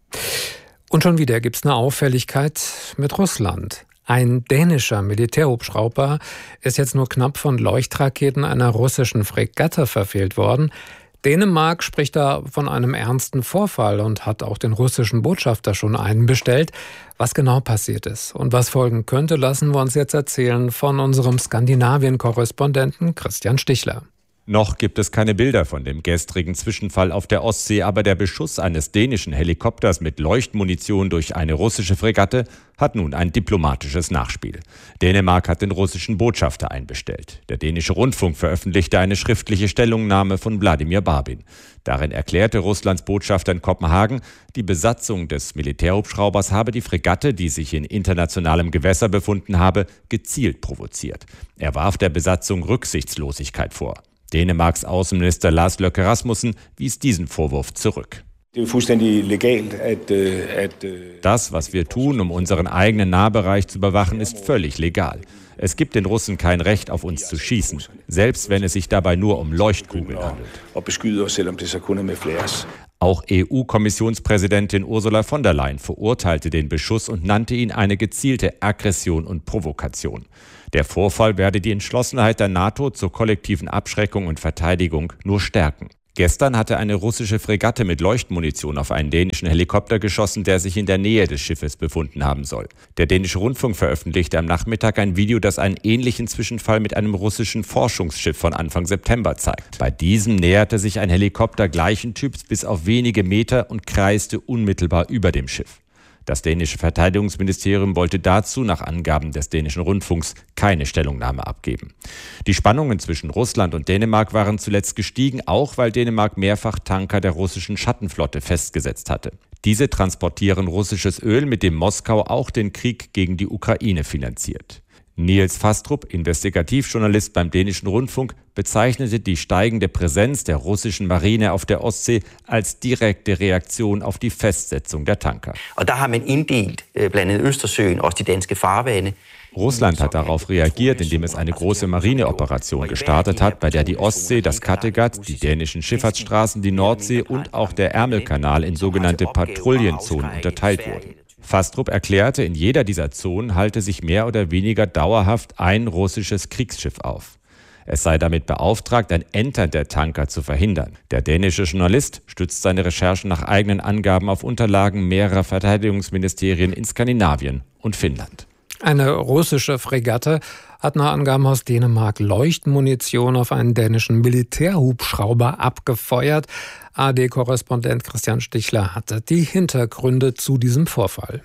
Und schon wieder gibt's eine Auffälligkeit mit Russland. Ein dänischer Militärhubschrauber ist jetzt nur knapp von Leuchtraketen einer russischen Fregatte verfehlt worden. Dänemark spricht da von einem ernsten Vorfall und hat auch den russischen Botschafter schon einen bestellt. Was genau passiert ist und was folgen könnte, lassen wir uns jetzt erzählen von unserem Skandinavien-Korrespondenten Christian Stichler. Noch gibt es keine Bilder von dem gestrigen Zwischenfall auf der Ostsee, aber der Beschuss eines dänischen Helikopters mit Leuchtmunition durch eine russische Fregatte hat nun ein diplomatisches Nachspiel. Dänemark hat den russischen Botschafter einbestellt. Der dänische Rundfunk veröffentlichte eine schriftliche Stellungnahme von Wladimir Barbin. Darin erklärte Russlands Botschafter in Kopenhagen, die Besatzung des Militärhubschraubers habe die Fregatte, die sich in internationalem Gewässer befunden habe, gezielt provoziert. Er warf der Besatzung Rücksichtslosigkeit vor. Dänemarks Außenminister Lars Løkke Rasmussen wies diesen Vorwurf zurück. Das, was wir tun, um unseren eigenen Nahbereich zu überwachen, ist völlig legal. Es gibt den Russen kein Recht, auf uns zu schießen, selbst wenn es sich dabei nur um Leuchtkugeln handelt. Auch E U-Kommissionspräsidentin Ursula von der Leyen verurteilte den Beschuss und nannte ihn eine gezielte Aggression und Provokation. Der Vorfall werde die Entschlossenheit der NATO zur kollektiven Abschreckung und Verteidigung nur stärken. Gestern hatte eine russische Fregatte mit Leuchtmunition auf einen dänischen Helikopter geschossen, der sich in der Nähe des Schiffes befunden haben soll. Der dänische Rundfunk veröffentlichte am Nachmittag ein Video, das einen ähnlichen Zwischenfall mit einem russischen Forschungsschiff von Anfang September zeigt. Bei diesem näherte sich ein Helikopter gleichen Typs bis auf wenige Meter und kreiste unmittelbar über dem Schiff. Das dänische Verteidigungsministerium wollte dazu, nach Angaben des dänischen Rundfunks, keine Stellungnahme abgeben. Die Spannungen zwischen Russland und Dänemark waren zuletzt gestiegen, auch weil Dänemark mehrfach Tanker der russischen Schattenflotte festgesetzt hatte. Diese transportieren russisches Öl, mit dem Moskau auch den Krieg gegen die Ukraine finanziert. Niels Fastrup, Investigativjournalist beim dänischen Rundfunk, bezeichnete die steigende Präsenz der russischen Marine auf der Ostsee als direkte Reaktion auf die Festsetzung der Tanker. Russland hat darauf reagiert, indem es eine große Marineoperation gestartet hat, bei der die Ostsee, das Kattegat, die dänischen Schifffahrtsstraßen, die Nordsee und auch der Ärmelkanal in sogenannte Patrouillenzonen unterteilt wurden. Fastrup erklärte, in jeder dieser Zonen halte sich mehr oder weniger dauerhaft ein russisches Kriegsschiff auf. Es sei damit beauftragt, ein Entern der Tanker zu verhindern. Der dänische Journalist stützt seine Recherchen nach eigenen Angaben auf Unterlagen mehrerer Verteidigungsministerien in Skandinavien und Finnland. Eine russische Fregatte hat nach Angaben aus Dänemark Leuchtmunition auf einen dänischen Militärhubschrauber abgefeuert. A R D-Korrespondent Christian Stichler hatte die Hintergründe zu diesem Vorfall.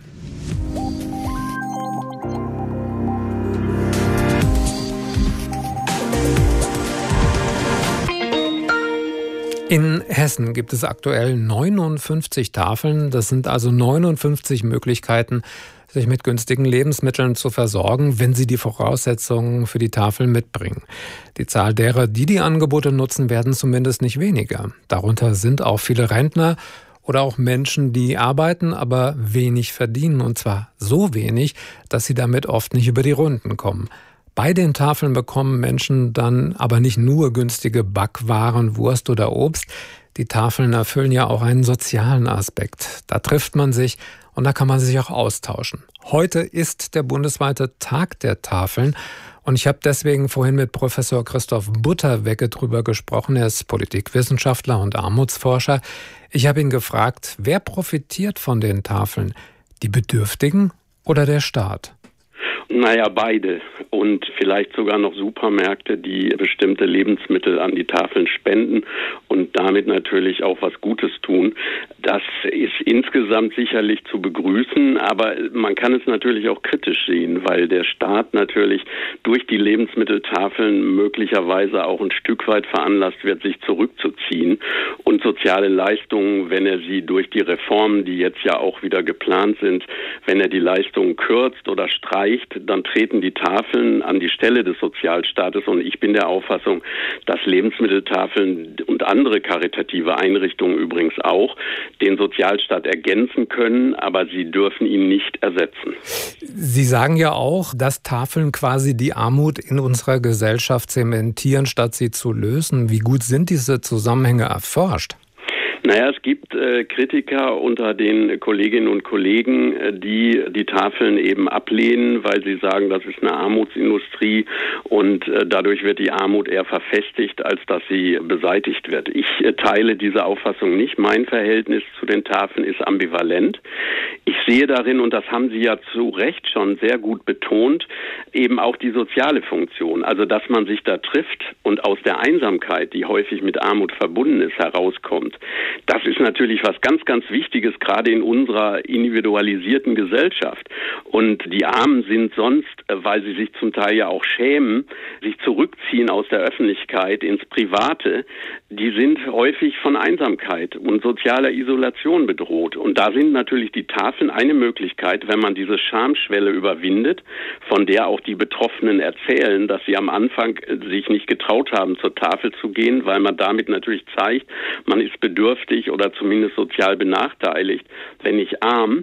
In Hessen gibt es aktuell neunundfünfzig Tafeln. Das sind also neunundfünfzig Möglichkeiten, sich mit günstigen Lebensmitteln zu versorgen, wenn sie die Voraussetzungen für die Tafel mitbringen. Die Zahl derer, die die Angebote nutzen, werden zumindest nicht weniger. Darunter sind auch viele Rentner oder auch Menschen, die arbeiten, aber wenig verdienen. Und zwar so wenig, dass sie damit oft nicht über die Runden kommen. Bei den Tafeln bekommen Menschen dann aber nicht nur günstige Backwaren, Wurst oder Obst. Die Tafeln erfüllen ja auch einen sozialen Aspekt. Da trifft man sich und da kann man sich auch austauschen. Heute ist der bundesweite Tag der Tafeln und ich habe deswegen vorhin mit Professor Christoph Butterwegge drüber gesprochen. Er ist Politikwissenschaftler und Armutsforscher. Ich habe ihn gefragt, wer profitiert von den Tafeln? Die Bedürftigen oder der Staat? Naja, beide. Und vielleicht sogar noch Supermärkte, die bestimmte Lebensmittel an die Tafeln spenden und damit natürlich auch was Gutes tun. Das ist insgesamt sicherlich zu begrüßen, aber man kann es natürlich auch kritisch sehen, weil der Staat natürlich durch die Lebensmitteltafeln möglicherweise auch ein Stück weit veranlasst wird, sich zurückzuziehen und soziale Leistungen, wenn er sie durch die Reformen, die jetzt ja auch wieder geplant sind, wenn er die Leistungen kürzt oder streicht, dann treten die Tafeln an die Stelle des Sozialstaates und ich bin der Auffassung, dass Lebensmitteltafeln und andere karitative Einrichtungen übrigens auch den Sozialstaat ergänzen können, aber sie dürfen ihn nicht ersetzen. Sie sagen ja auch, dass Tafeln quasi die Armut in unserer Gesellschaft zementieren, statt sie zu lösen. Wie gut sind diese Zusammenhänge erforscht? Naja, es gibt äh, Kritiker unter den Kolleginnen und Kollegen, äh, die die Tafeln eben ablehnen, weil sie sagen, das ist eine Armutsindustrie und äh, dadurch wird die Armut eher verfestigt, als dass sie beseitigt wird. Ich äh, teile diese Auffassung nicht. Mein Verhältnis zu den Tafeln ist ambivalent. Ich sehe darin, und das haben Sie ja zu Recht schon sehr gut betont, eben auch die soziale Funktion. Also, dass man sich da trifft und aus der Einsamkeit, die häufig mit Armut verbunden ist, herauskommt. Das ist natürlich was ganz, ganz Wichtiges, gerade in unserer individualisierten Gesellschaft. Und die Armen sind sonst, weil sie sich zum Teil ja auch schämen, sich zurückziehen aus der Öffentlichkeit ins Private, die sind häufig von Einsamkeit und sozialer Isolation bedroht. Und da sind natürlich die Tafeln eine Möglichkeit, wenn man diese Schamschwelle überwindet, von der auch die Betroffenen erzählen, dass sie am Anfang sich nicht getraut haben, zur Tafel zu gehen, weil man damit natürlich zeigt, man ist bedürftig oder zumindest sozial benachteiligt, wenn nicht arm.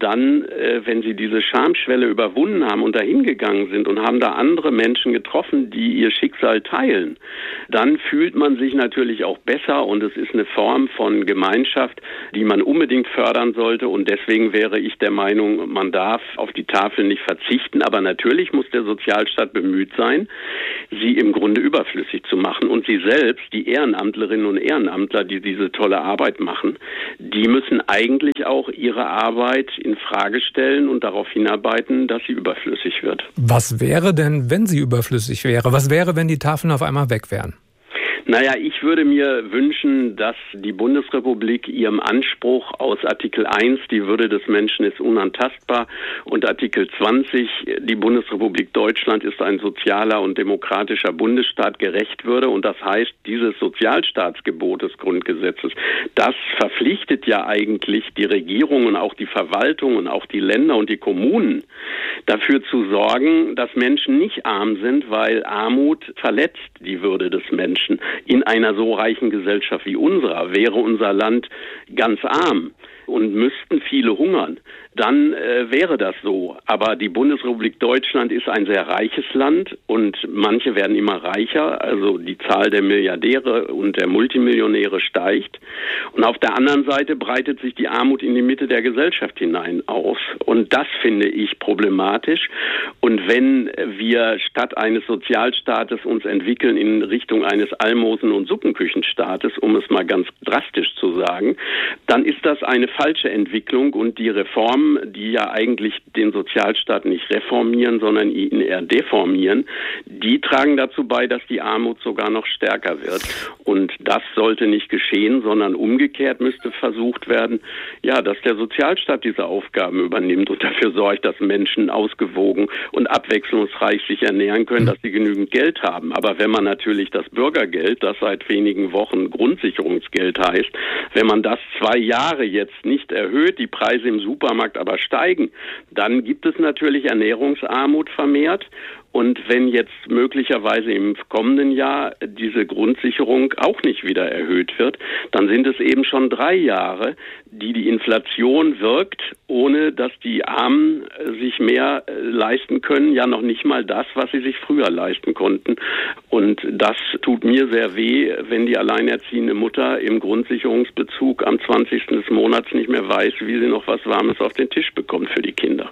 dann, äh, wenn sie diese Schamschwelle überwunden haben und dahin gegangen sind und haben da andere Menschen getroffen, die ihr Schicksal teilen, dann fühlt man sich natürlich auch besser und es ist eine Form von Gemeinschaft, die man unbedingt fördern sollte und deswegen wäre ich der Meinung, man darf auf die Tafel nicht verzichten, aber natürlich muss der Sozialstaat bemüht sein, sie im Grunde überflüssig zu machen und sie selbst, die Ehrenamtlerinnen und Ehrenamtler, die diese tolle Arbeit machen, die müssen eigentlich auch ihre Arbeit in Frage stellen und darauf hinarbeiten, dass sie überflüssig wird. Was wäre denn, wenn sie überflüssig wäre? Was wäre, wenn die Tafeln auf einmal weg wären? Naja, ich würde mir wünschen, dass die Bundesrepublik ihrem Anspruch aus Artikel eins, die Würde des Menschen ist unantastbar, und Artikel zwanzig, die Bundesrepublik Deutschland ist ein sozialer und demokratischer Bundesstaat, gerecht würde. Und das heißt, dieses Sozialstaatsgebot des Grundgesetzes, das verpflichtet ja eigentlich die Regierung und auch die Verwaltung und auch die Länder und die Kommunen, dafür zu sorgen, dass Menschen nicht arm sind, weil Armut verletzt die Würde des Menschen. In einer so reichen Gesellschaft wie unserer wäre unser Land ganz arm und müssten viele hungern, dann äh, wäre das so. Aber die Bundesrepublik Deutschland ist ein sehr reiches Land und manche werden immer reicher, also die Zahl der Milliardäre und der Multimillionäre steigt. Und auf der anderen Seite breitet sich die Armut in die Mitte der Gesellschaft hinein aus. Und das finde ich problematisch. Und wenn wir statt eines Sozialstaates uns entwickeln in Richtung eines Almosen- und Suppenküchenstaates, um es mal ganz drastisch zu sagen, dann ist das eine falsche Entwicklung und die Reformen, die ja eigentlich den Sozialstaat nicht reformieren, sondern ihn eher deformieren, die tragen dazu bei, dass die Armut sogar noch stärker wird. Und das sollte nicht geschehen, sondern umgekehrt müsste versucht werden, ja, dass der Sozialstaat diese Aufgaben übernimmt und dafür sorgt, dass Menschen ausgewogen und abwechslungsreich sich ernähren können, dass sie genügend Geld haben. Aber wenn man natürlich das Bürgergeld, das seit wenigen Wochen Grundsicherungsgeld heißt, wenn man das zwei Jahre jetzt nicht erhöht, die Preise im Supermarkt aber steigen, dann gibt es natürlich Ernährungsarmut vermehrt. Und wenn jetzt möglicherweise im kommenden Jahr diese Grundsicherung auch nicht wieder erhöht wird, dann sind es eben schon drei Jahre, die die Inflation wirkt, ohne dass die Armen sich mehr leisten können, ja noch nicht mal das, was sie sich früher leisten konnten. Und das tut mir sehr weh, wenn die alleinerziehende Mutter im Grundsicherungsbezug am zwanzigsten des Monats nicht mehr weiß, wie sie noch was Warmes auf den Tisch bekommt für die Kinder.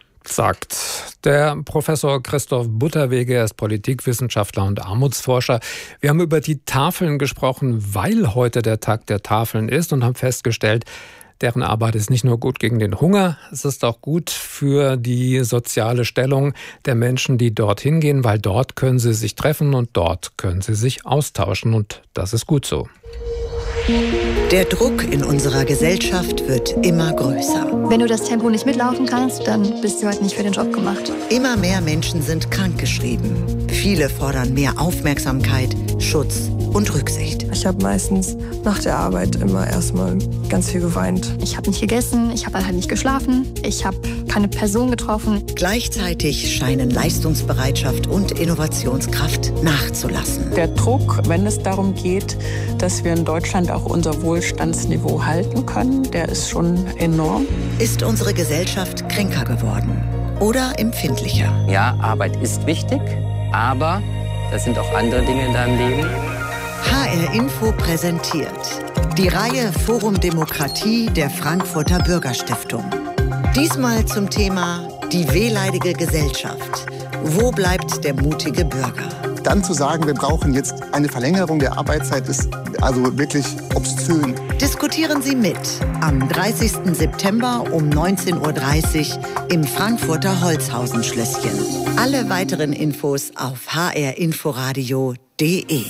Sagt der Professor Christoph Butterwege, er ist Politikwissenschaftler und Armutsforscher. Wir haben über die Tafeln gesprochen, weil heute der Tag der Tafeln ist und haben festgestellt, deren Arbeit ist nicht nur gut gegen den Hunger, es ist auch gut für die soziale Stellung der Menschen, die dorthin gehen, weil dort können sie sich treffen und dort können sie sich austauschen und das ist gut so. Der Druck in unserer Gesellschaft wird immer größer. Wenn du das Tempo nicht mitlaufen kannst, dann bist du halt nicht für den Job gemacht. Immer mehr Menschen sind krankgeschrieben. Viele fordern mehr Aufmerksamkeit, Schutz und Rücksicht. Ich habe meistens nach der Arbeit immer erstmal ganz viel geweint. Ich habe nicht gegessen, ich habe halt nicht geschlafen, ich habe keine Person getroffen. Gleichzeitig scheinen Leistungsbereitschaft und Innovationskraft nachzulassen. Der Druck, wenn es darum geht, dass wir in Deutschland auch unser Wohlstandsniveau halten können, der ist schon enorm. Ist unsere Gesellschaft kränker geworden oder empfindlicher? Ja, Arbeit ist wichtig, aber das sind auch andere Dinge in deinem Leben. H R Info präsentiert die Reihe Forum Demokratie der Frankfurter Bürgerstiftung. Diesmal zum Thema die wehleidige Gesellschaft. Wo bleibt der mutige Bürger? Dann zu sagen, wir brauchen jetzt eine Verlängerung der Arbeitszeit, ist also wirklich obszön. Diskutieren Sie mit am dreißigsten September um neunzehn Uhr dreißig im Frankfurter Holzhausen-Schlösschen. Alle weiteren Infos auf h r inforadio punkt d e.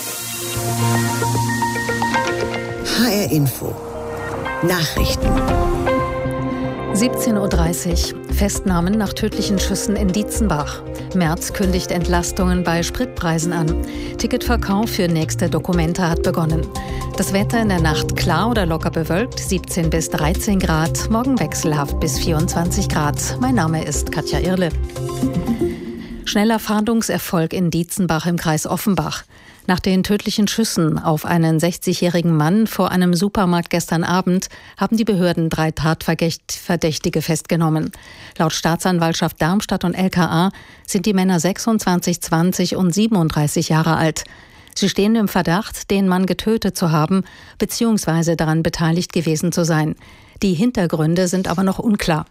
H R Info Nachrichten. siebzehn Uhr dreißig. Festnahmen nach tödlichen Schüssen in Dietzenbach. Merz kündigt Entlastungen bei Spritpreisen an. Ticketverkauf für nächste Dokumente hat begonnen. Das Wetter in der Nacht klar oder locker bewölkt, siebzehn bis dreizehn Grad. Morgen wechselhaft bis vierundzwanzig Grad. Mein Name ist Katja Irle. Schneller Fahndungserfolg in Dietzenbach im Kreis Offenbach. Nach den tödlichen Schüssen auf einen sechzigjährigen Mann vor einem Supermarkt gestern Abend haben die Behörden drei Tatverdächtige festgenommen. Laut Staatsanwaltschaft Darmstadt und L K A sind die Männer sechsundzwanzig, zwanzig und siebenunddreißig Jahre alt. Sie stehen im Verdacht, den Mann getötet zu haben bzw. daran beteiligt gewesen zu sein. Die Hintergründe sind aber noch unklar.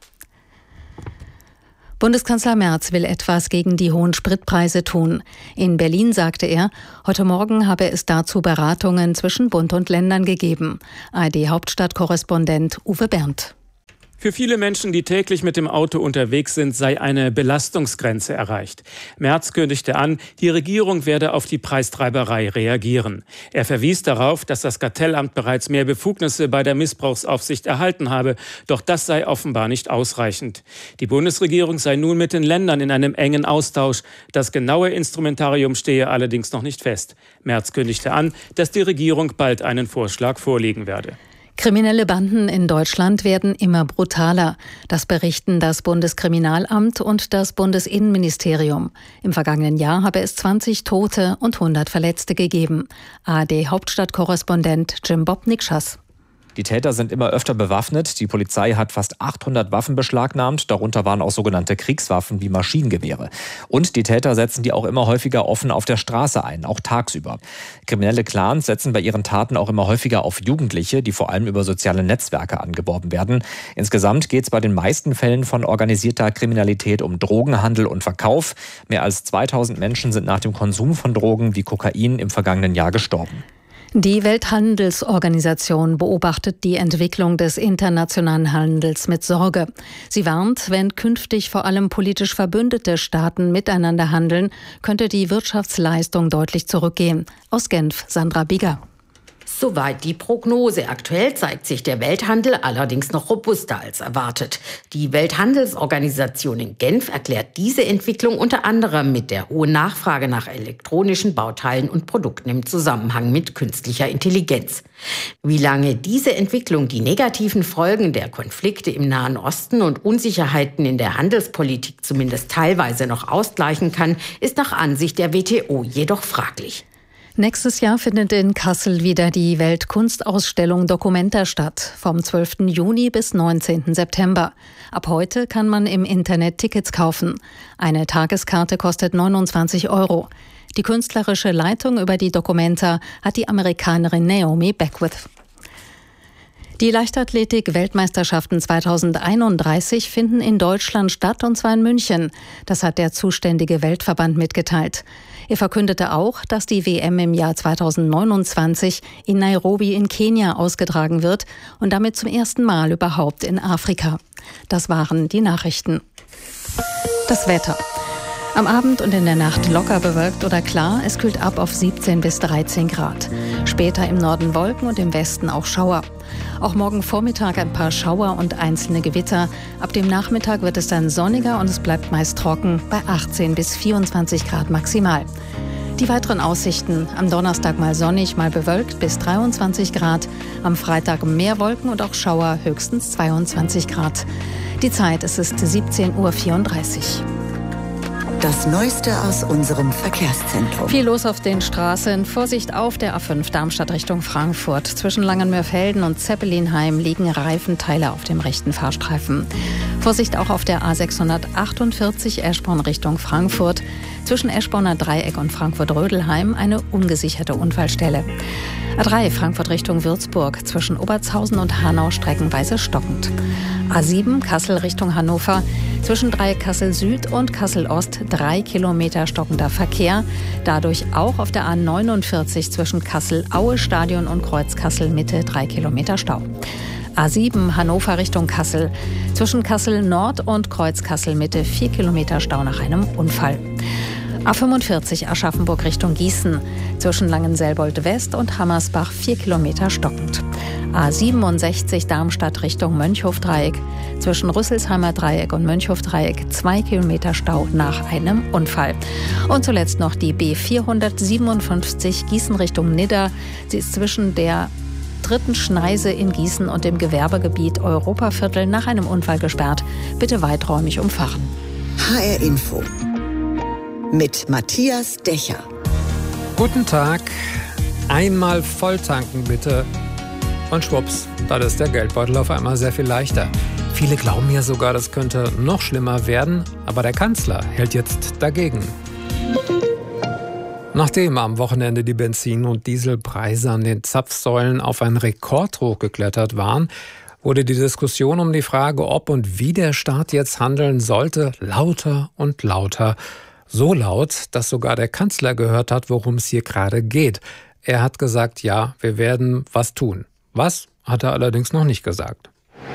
Bundeskanzler Merz will etwas gegen die hohen Spritpreise tun. In Berlin sagte er, heute Morgen habe es dazu Beratungen zwischen Bund und Ländern gegeben. A R D-Hauptstadtkorrespondent Uwe Berndt. Für viele Menschen, die täglich mit dem Auto unterwegs sind, sei eine Belastungsgrenze erreicht. Merz kündigte an, die Regierung werde auf die Preistreiberei reagieren. Er verwies darauf, dass das Kartellamt bereits mehr Befugnisse bei der Missbrauchsaufsicht erhalten habe. Doch das sei offenbar nicht ausreichend. Die Bundesregierung sei nun mit den Ländern in einem engen Austausch. Das genaue Instrumentarium stehe allerdings noch nicht fest. Merz kündigte an, dass die Regierung bald einen Vorschlag vorlegen werde. Kriminelle Banden in Deutschland werden immer brutaler. Das berichten das Bundeskriminalamt und das Bundesinnenministerium. Im vergangenen Jahr habe es zwanzig Tote und hundert Verletzte gegeben. A R D-Hauptstadtkorrespondent Jim Bob Nikschas. Die Täter sind immer öfter bewaffnet. Die Polizei hat fast achthundert Waffen beschlagnahmt. Darunter waren auch sogenannte Kriegswaffen wie Maschinengewehre. Und die Täter setzen die auch immer häufiger offen auf der Straße ein, auch tagsüber. Kriminelle Clans setzen bei ihren Taten auch immer häufiger auf Jugendliche, die vor allem über soziale Netzwerke angeworben werden. Insgesamt geht es bei den meisten Fällen von organisierter Kriminalität um Drogenhandel und Verkauf. Mehr als zweitausend Menschen sind nach dem Konsum von Drogen wie Kokain im vergangenen Jahr gestorben. Die Welthandelsorganisation beobachtet die Entwicklung des internationalen Handels mit Sorge. Sie warnt, wenn künftig vor allem politisch verbündete Staaten miteinander handeln, könnte die Wirtschaftsleistung deutlich zurückgehen. Aus Genf, Sandra Bigger. Soweit die Prognose. Aktuell zeigt sich der Welthandel allerdings noch robuster als erwartet. Die Welthandelsorganisation in Genf erklärt diese Entwicklung unter anderem mit der hohen Nachfrage nach elektronischen Bauteilen und Produkten im Zusammenhang mit künstlicher Intelligenz. Wie lange diese Entwicklung die negativen Folgen der Konflikte im Nahen Osten und Unsicherheiten in der Handelspolitik zumindest teilweise noch ausgleichen kann, ist nach Ansicht der W T O jedoch fraglich. Nächstes Jahr findet in Kassel wieder die Weltkunstausstellung Documenta statt, vom zwölften Juni bis neunzehnten September. Ab heute kann man im Internet Tickets kaufen. Eine Tageskarte kostet neunundzwanzig Euro. Die künstlerische Leitung über die Documenta hat die Amerikanerin Naomi Beckwith. Die Leichtathletik-Weltmeisterschaften zweitausendeinunddreißig finden in Deutschland statt, und zwar in München. Das hat der zuständige Weltverband mitgeteilt. Er verkündete auch, dass die W M im Jahr zweitausendneunundzwanzig in Nairobi in Kenia ausgetragen wird und damit zum ersten Mal überhaupt in Afrika. Das waren die Nachrichten. Das Wetter. Am Abend und in der Nacht locker bewölkt oder klar. Es kühlt ab auf siebzehn bis dreizehn Grad. Später im Norden Wolken und im Westen auch Schauer. Auch morgen Vormittag ein paar Schauer und einzelne Gewitter. Ab dem Nachmittag wird es dann sonniger und es bleibt meist trocken bei achtzehn bis vierundzwanzig Grad maximal. Die weiteren Aussichten: am Donnerstag mal sonnig, mal bewölkt bis dreiundzwanzig Grad. Am Freitag mehr Wolken und auch Schauer, höchstens zweiundzwanzig Grad. Die Zeit, es ist siebzehn Uhr vierunddreißig. Das Neueste aus unserem Verkehrszentrum. Viel los auf den Straßen. Vorsicht auf der A fünf Darmstadt Richtung Frankfurt. Zwischen Langenmörfelden und Zeppelinheim liegen Reifenteile auf dem rechten Fahrstreifen. Vorsicht auch auf der A sechshundertachtundvierzig Eschborn Richtung Frankfurt. Zwischen Eschborner Dreieck und Frankfurt-Rödelheim eine ungesicherte Unfallstelle. A drei Frankfurt Richtung Würzburg. Zwischen Obertshausen und Hanau streckenweise stockend. A sieben Kassel Richtung Hannover. Zwischen Dreieck Kassel Süd und Kassel Ost drei Kilometer stockender Verkehr. Dadurch auch auf der A neunundvierzig zwischen Kassel-Aue Stadion und Kreuz Kassel Mitte drei Kilometer Stau. A sieben Hannover Richtung Kassel. Zwischen Kassel Nord und Kreuz Kassel Mitte vier Kilometer Stau nach einem Unfall. A fünfundvierzig Aschaffenburg Richtung Gießen. Zwischen Langenselbold West und Hammersbach vier Kilometer stockend. A siebenundsechzig Darmstadt Richtung Mönchhofdreieck. Zwischen Rüsselsheimer Dreieck und Mönchhofdreieck zwei Kilometer Stau nach einem Unfall. Und zuletzt noch die B vierhundertsiebenundfünfzig Gießen Richtung Nidda. Sie ist zwischen der dritten Schneise in Gießen und dem Gewerbegebiet Europaviertel nach einem Unfall gesperrt. Bitte weiträumig umfahren. H R Info mit Matthias Decher. Guten Tag. Einmal volltanken bitte. Und schwupps, dann ist der Geldbeutel auf einmal sehr viel leichter. Viele glauben ja sogar, das könnte noch schlimmer werden, aber der Kanzler hält jetzt dagegen. Nachdem am Wochenende die Benzin- und Dieselpreise an den Zapfsäulen auf einen Rekordhoch geklettert waren, wurde die Diskussion um die Frage, ob und wie der Staat jetzt handeln sollte, lauter und lauter. So laut, dass sogar der Kanzler gehört hat, worum es hier gerade geht. Er hat gesagt, ja, wir werden was tun. Was, hat er allerdings noch nicht gesagt.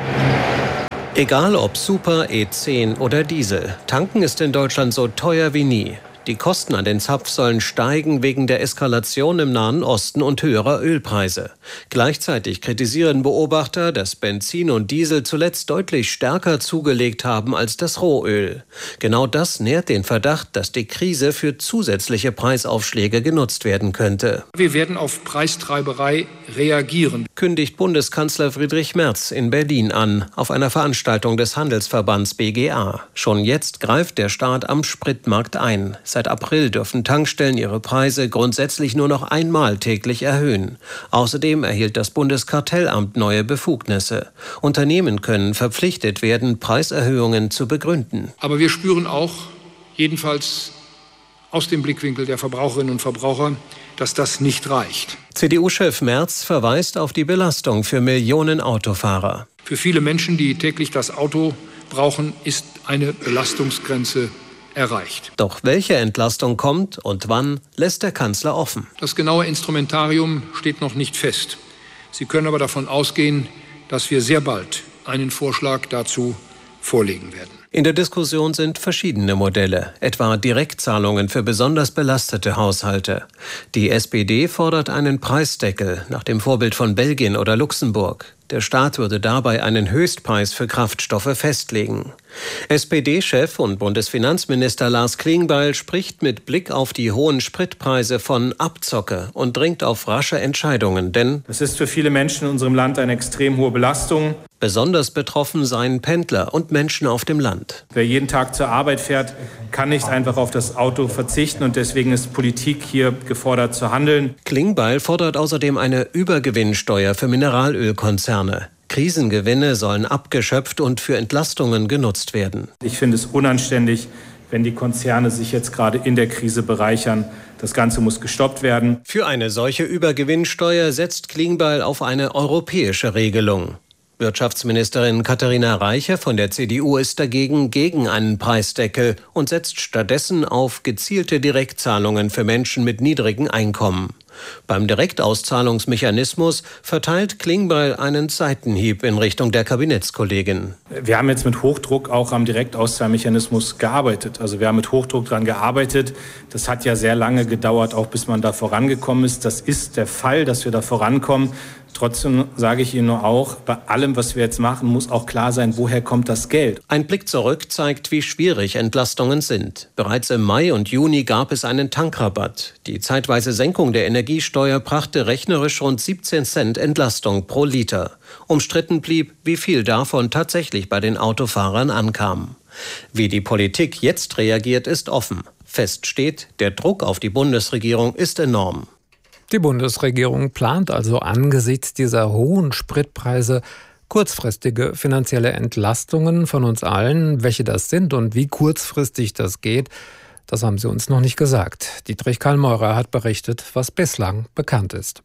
Egal ob Super, E zehn oder Diesel, tanken ist in Deutschland so teuer wie nie. Die Kosten an den Zapfsäulen steigen wegen der Eskalation im Nahen Osten und höherer Ölpreise. Gleichzeitig kritisieren Beobachter, dass Benzin und Diesel zuletzt deutlich stärker zugelegt haben als das Rohöl. Genau das nährt den Verdacht, dass die Krise für zusätzliche Preisaufschläge genutzt werden könnte. Wir werden auf Preistreiberei reagieren, kündigt Bundeskanzler Friedrich Merz in Berlin an, auf einer Veranstaltung des Handelsverbands B G A. Schon jetzt greift der Staat am Spritmarkt ein. Seit April dürfen Tankstellen ihre Preise grundsätzlich nur noch einmal täglich erhöhen. Außerdem erhielt das Bundeskartellamt neue Befugnisse. Unternehmen können verpflichtet werden, Preiserhöhungen zu begründen. Aber wir spüren auch, jedenfalls aus dem Blickwinkel der Verbraucherinnen und Verbraucher, dass das nicht reicht. C D U-Chef Merz verweist auf die Belastung für Millionen Autofahrer. Für viele Menschen, die täglich das Auto brauchen, ist eine Belastungsgrenze erreicht. Doch welche Entlastung kommt und wann, lässt der Kanzler offen. Das genaue Instrumentarium steht noch nicht fest. Sie können aber davon ausgehen, dass wir sehr bald einen Vorschlag dazu vorlegen werden. In der Diskussion sind verschiedene Modelle, etwa Direktzahlungen für besonders belastete Haushalte. Die S P D fordert einen Preisdeckel nach dem Vorbild von Belgien oder Luxemburg. Der Staat würde dabei einen Höchstpreis für Kraftstoffe festlegen. S P D-Chef und Bundesfinanzminister Lars Klingbeil spricht mit Blick auf die hohen Spritpreise von Abzocke und dringt auf rasche Entscheidungen, denn es ist für viele Menschen in unserem Land eine extrem hohe Belastung. Besonders betroffen seien Pendler und Menschen auf dem Land. Wer jeden Tag zur Arbeit fährt, kann nicht einfach auf das Auto verzichten und deswegen ist Politik hier gefordert zu handeln. Klingbeil fordert außerdem eine Übergewinnsteuer für Mineralölkonzerne. Krisengewinne sollen abgeschöpft und für Entlastungen genutzt werden. Ich finde es unanständig, wenn die Konzerne sich jetzt gerade in der Krise bereichern. Das Ganze muss gestoppt werden. Für eine solche Übergewinnsteuer setzt Klingbeil auf eine europäische Regelung. Wirtschaftsministerin Katharina Reiche von der C D U ist dagegen gegen einen Preisdeckel und setzt stattdessen auf gezielte Direktzahlungen für Menschen mit niedrigen Einkommen. Beim Direktauszahlungsmechanismus verteilt Klingbeil einen Seitenhieb in Richtung der Kabinettskollegin. Wir haben jetzt mit Hochdruck auch am Direktauszahlmechanismus gearbeitet. Also wir haben mit Hochdruck daran gearbeitet. Das hat ja sehr lange gedauert, auch bis man da vorangekommen ist. Das ist der Fall, dass wir da vorankommen. Trotzdem sage ich Ihnen nur auch, bei allem, was wir jetzt machen, muss auch klar sein, woher kommt das Geld. Ein Blick zurück zeigt, wie schwierig Entlastungen sind. Bereits im Mai und Juni gab es einen Tankrabatt. Die zeitweise Senkung der Energiesteuer brachte rechnerisch rund siebzehn Cent Entlastung pro Liter. Umstritten blieb, wie viel davon tatsächlich bei den Autofahrern ankam. Wie die Politik jetzt reagiert, ist offen. Fest steht, der Druck auf die Bundesregierung ist enorm. Die Bundesregierung plant also angesichts dieser hohen Spritpreise kurzfristige finanzielle Entlastungen von uns allen. Welche das sind und wie kurzfristig das geht, das haben sie uns noch nicht gesagt. Dietrich Kallmeurer hat berichtet, was bislang bekannt ist.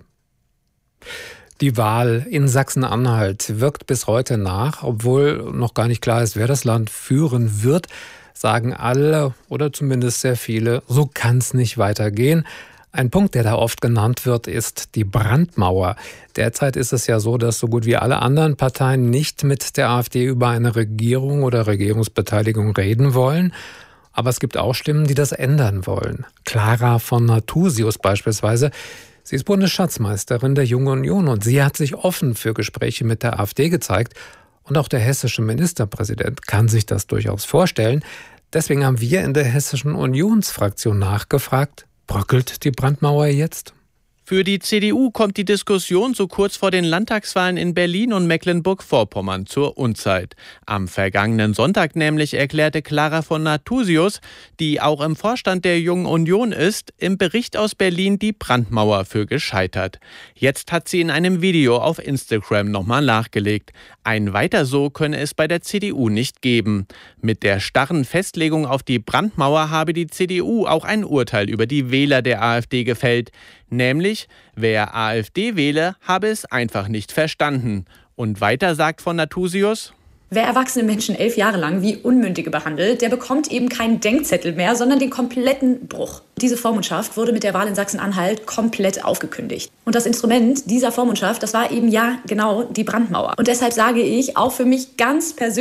Die Wahl in Sachsen-Anhalt wirkt bis heute nach, obwohl noch gar nicht klar ist, wer das Land führen wird, sagen alle oder zumindest sehr viele, so kann es nicht weitergehen. Ein Punkt, der da oft genannt wird, ist die Brandmauer. Derzeit ist es ja so, dass so gut wie alle anderen Parteien nicht mit der AfD über eine Regierung oder Regierungsbeteiligung reden wollen. Aber es gibt auch Stimmen, die das ändern wollen. Clara von Nathusius beispielsweise. Sie ist Bundesschatzmeisterin der Jungen Union und sie hat sich offen für Gespräche mit der AfD gezeigt. Und auch der hessische Ministerpräsident kann sich das durchaus vorstellen. Deswegen haben wir in der hessischen Unionsfraktion nachgefragt, bröckelt die Brandmauer jetzt? Für die C D U kommt die Diskussion so kurz vor den Landtagswahlen in Berlin und Mecklenburg-Vorpommern zur Unzeit. Am vergangenen Sonntag nämlich erklärte Clara von Nathusius, die auch im Vorstand der Jungen Union ist, im Bericht aus Berlin die Brandmauer für gescheitert. Jetzt hat sie in einem Video auf Instagram nochmal nachgelegt. Ein Weiter so könne es bei der C D U nicht geben. Mit der starren Festlegung auf die Brandmauer habe die C D U auch ein Urteil über die Wähler der AfD gefällt. Nämlich, wer AfD wähle, habe es einfach nicht verstanden. Und weiter sagt von Nathusius: Wer erwachsene Menschen elf Jahre lang wie Unmündige behandelt, der bekommt eben keinen Denkzettel mehr, sondern den kompletten Bruch. Diese Vormundschaft wurde mit der Wahl in Sachsen-Anhalt komplett aufgekündigt. Und das Instrument dieser Vormundschaft, das war eben ja genau die Brandmauer. Und deshalb sage ich auch für mich ganz persönlich,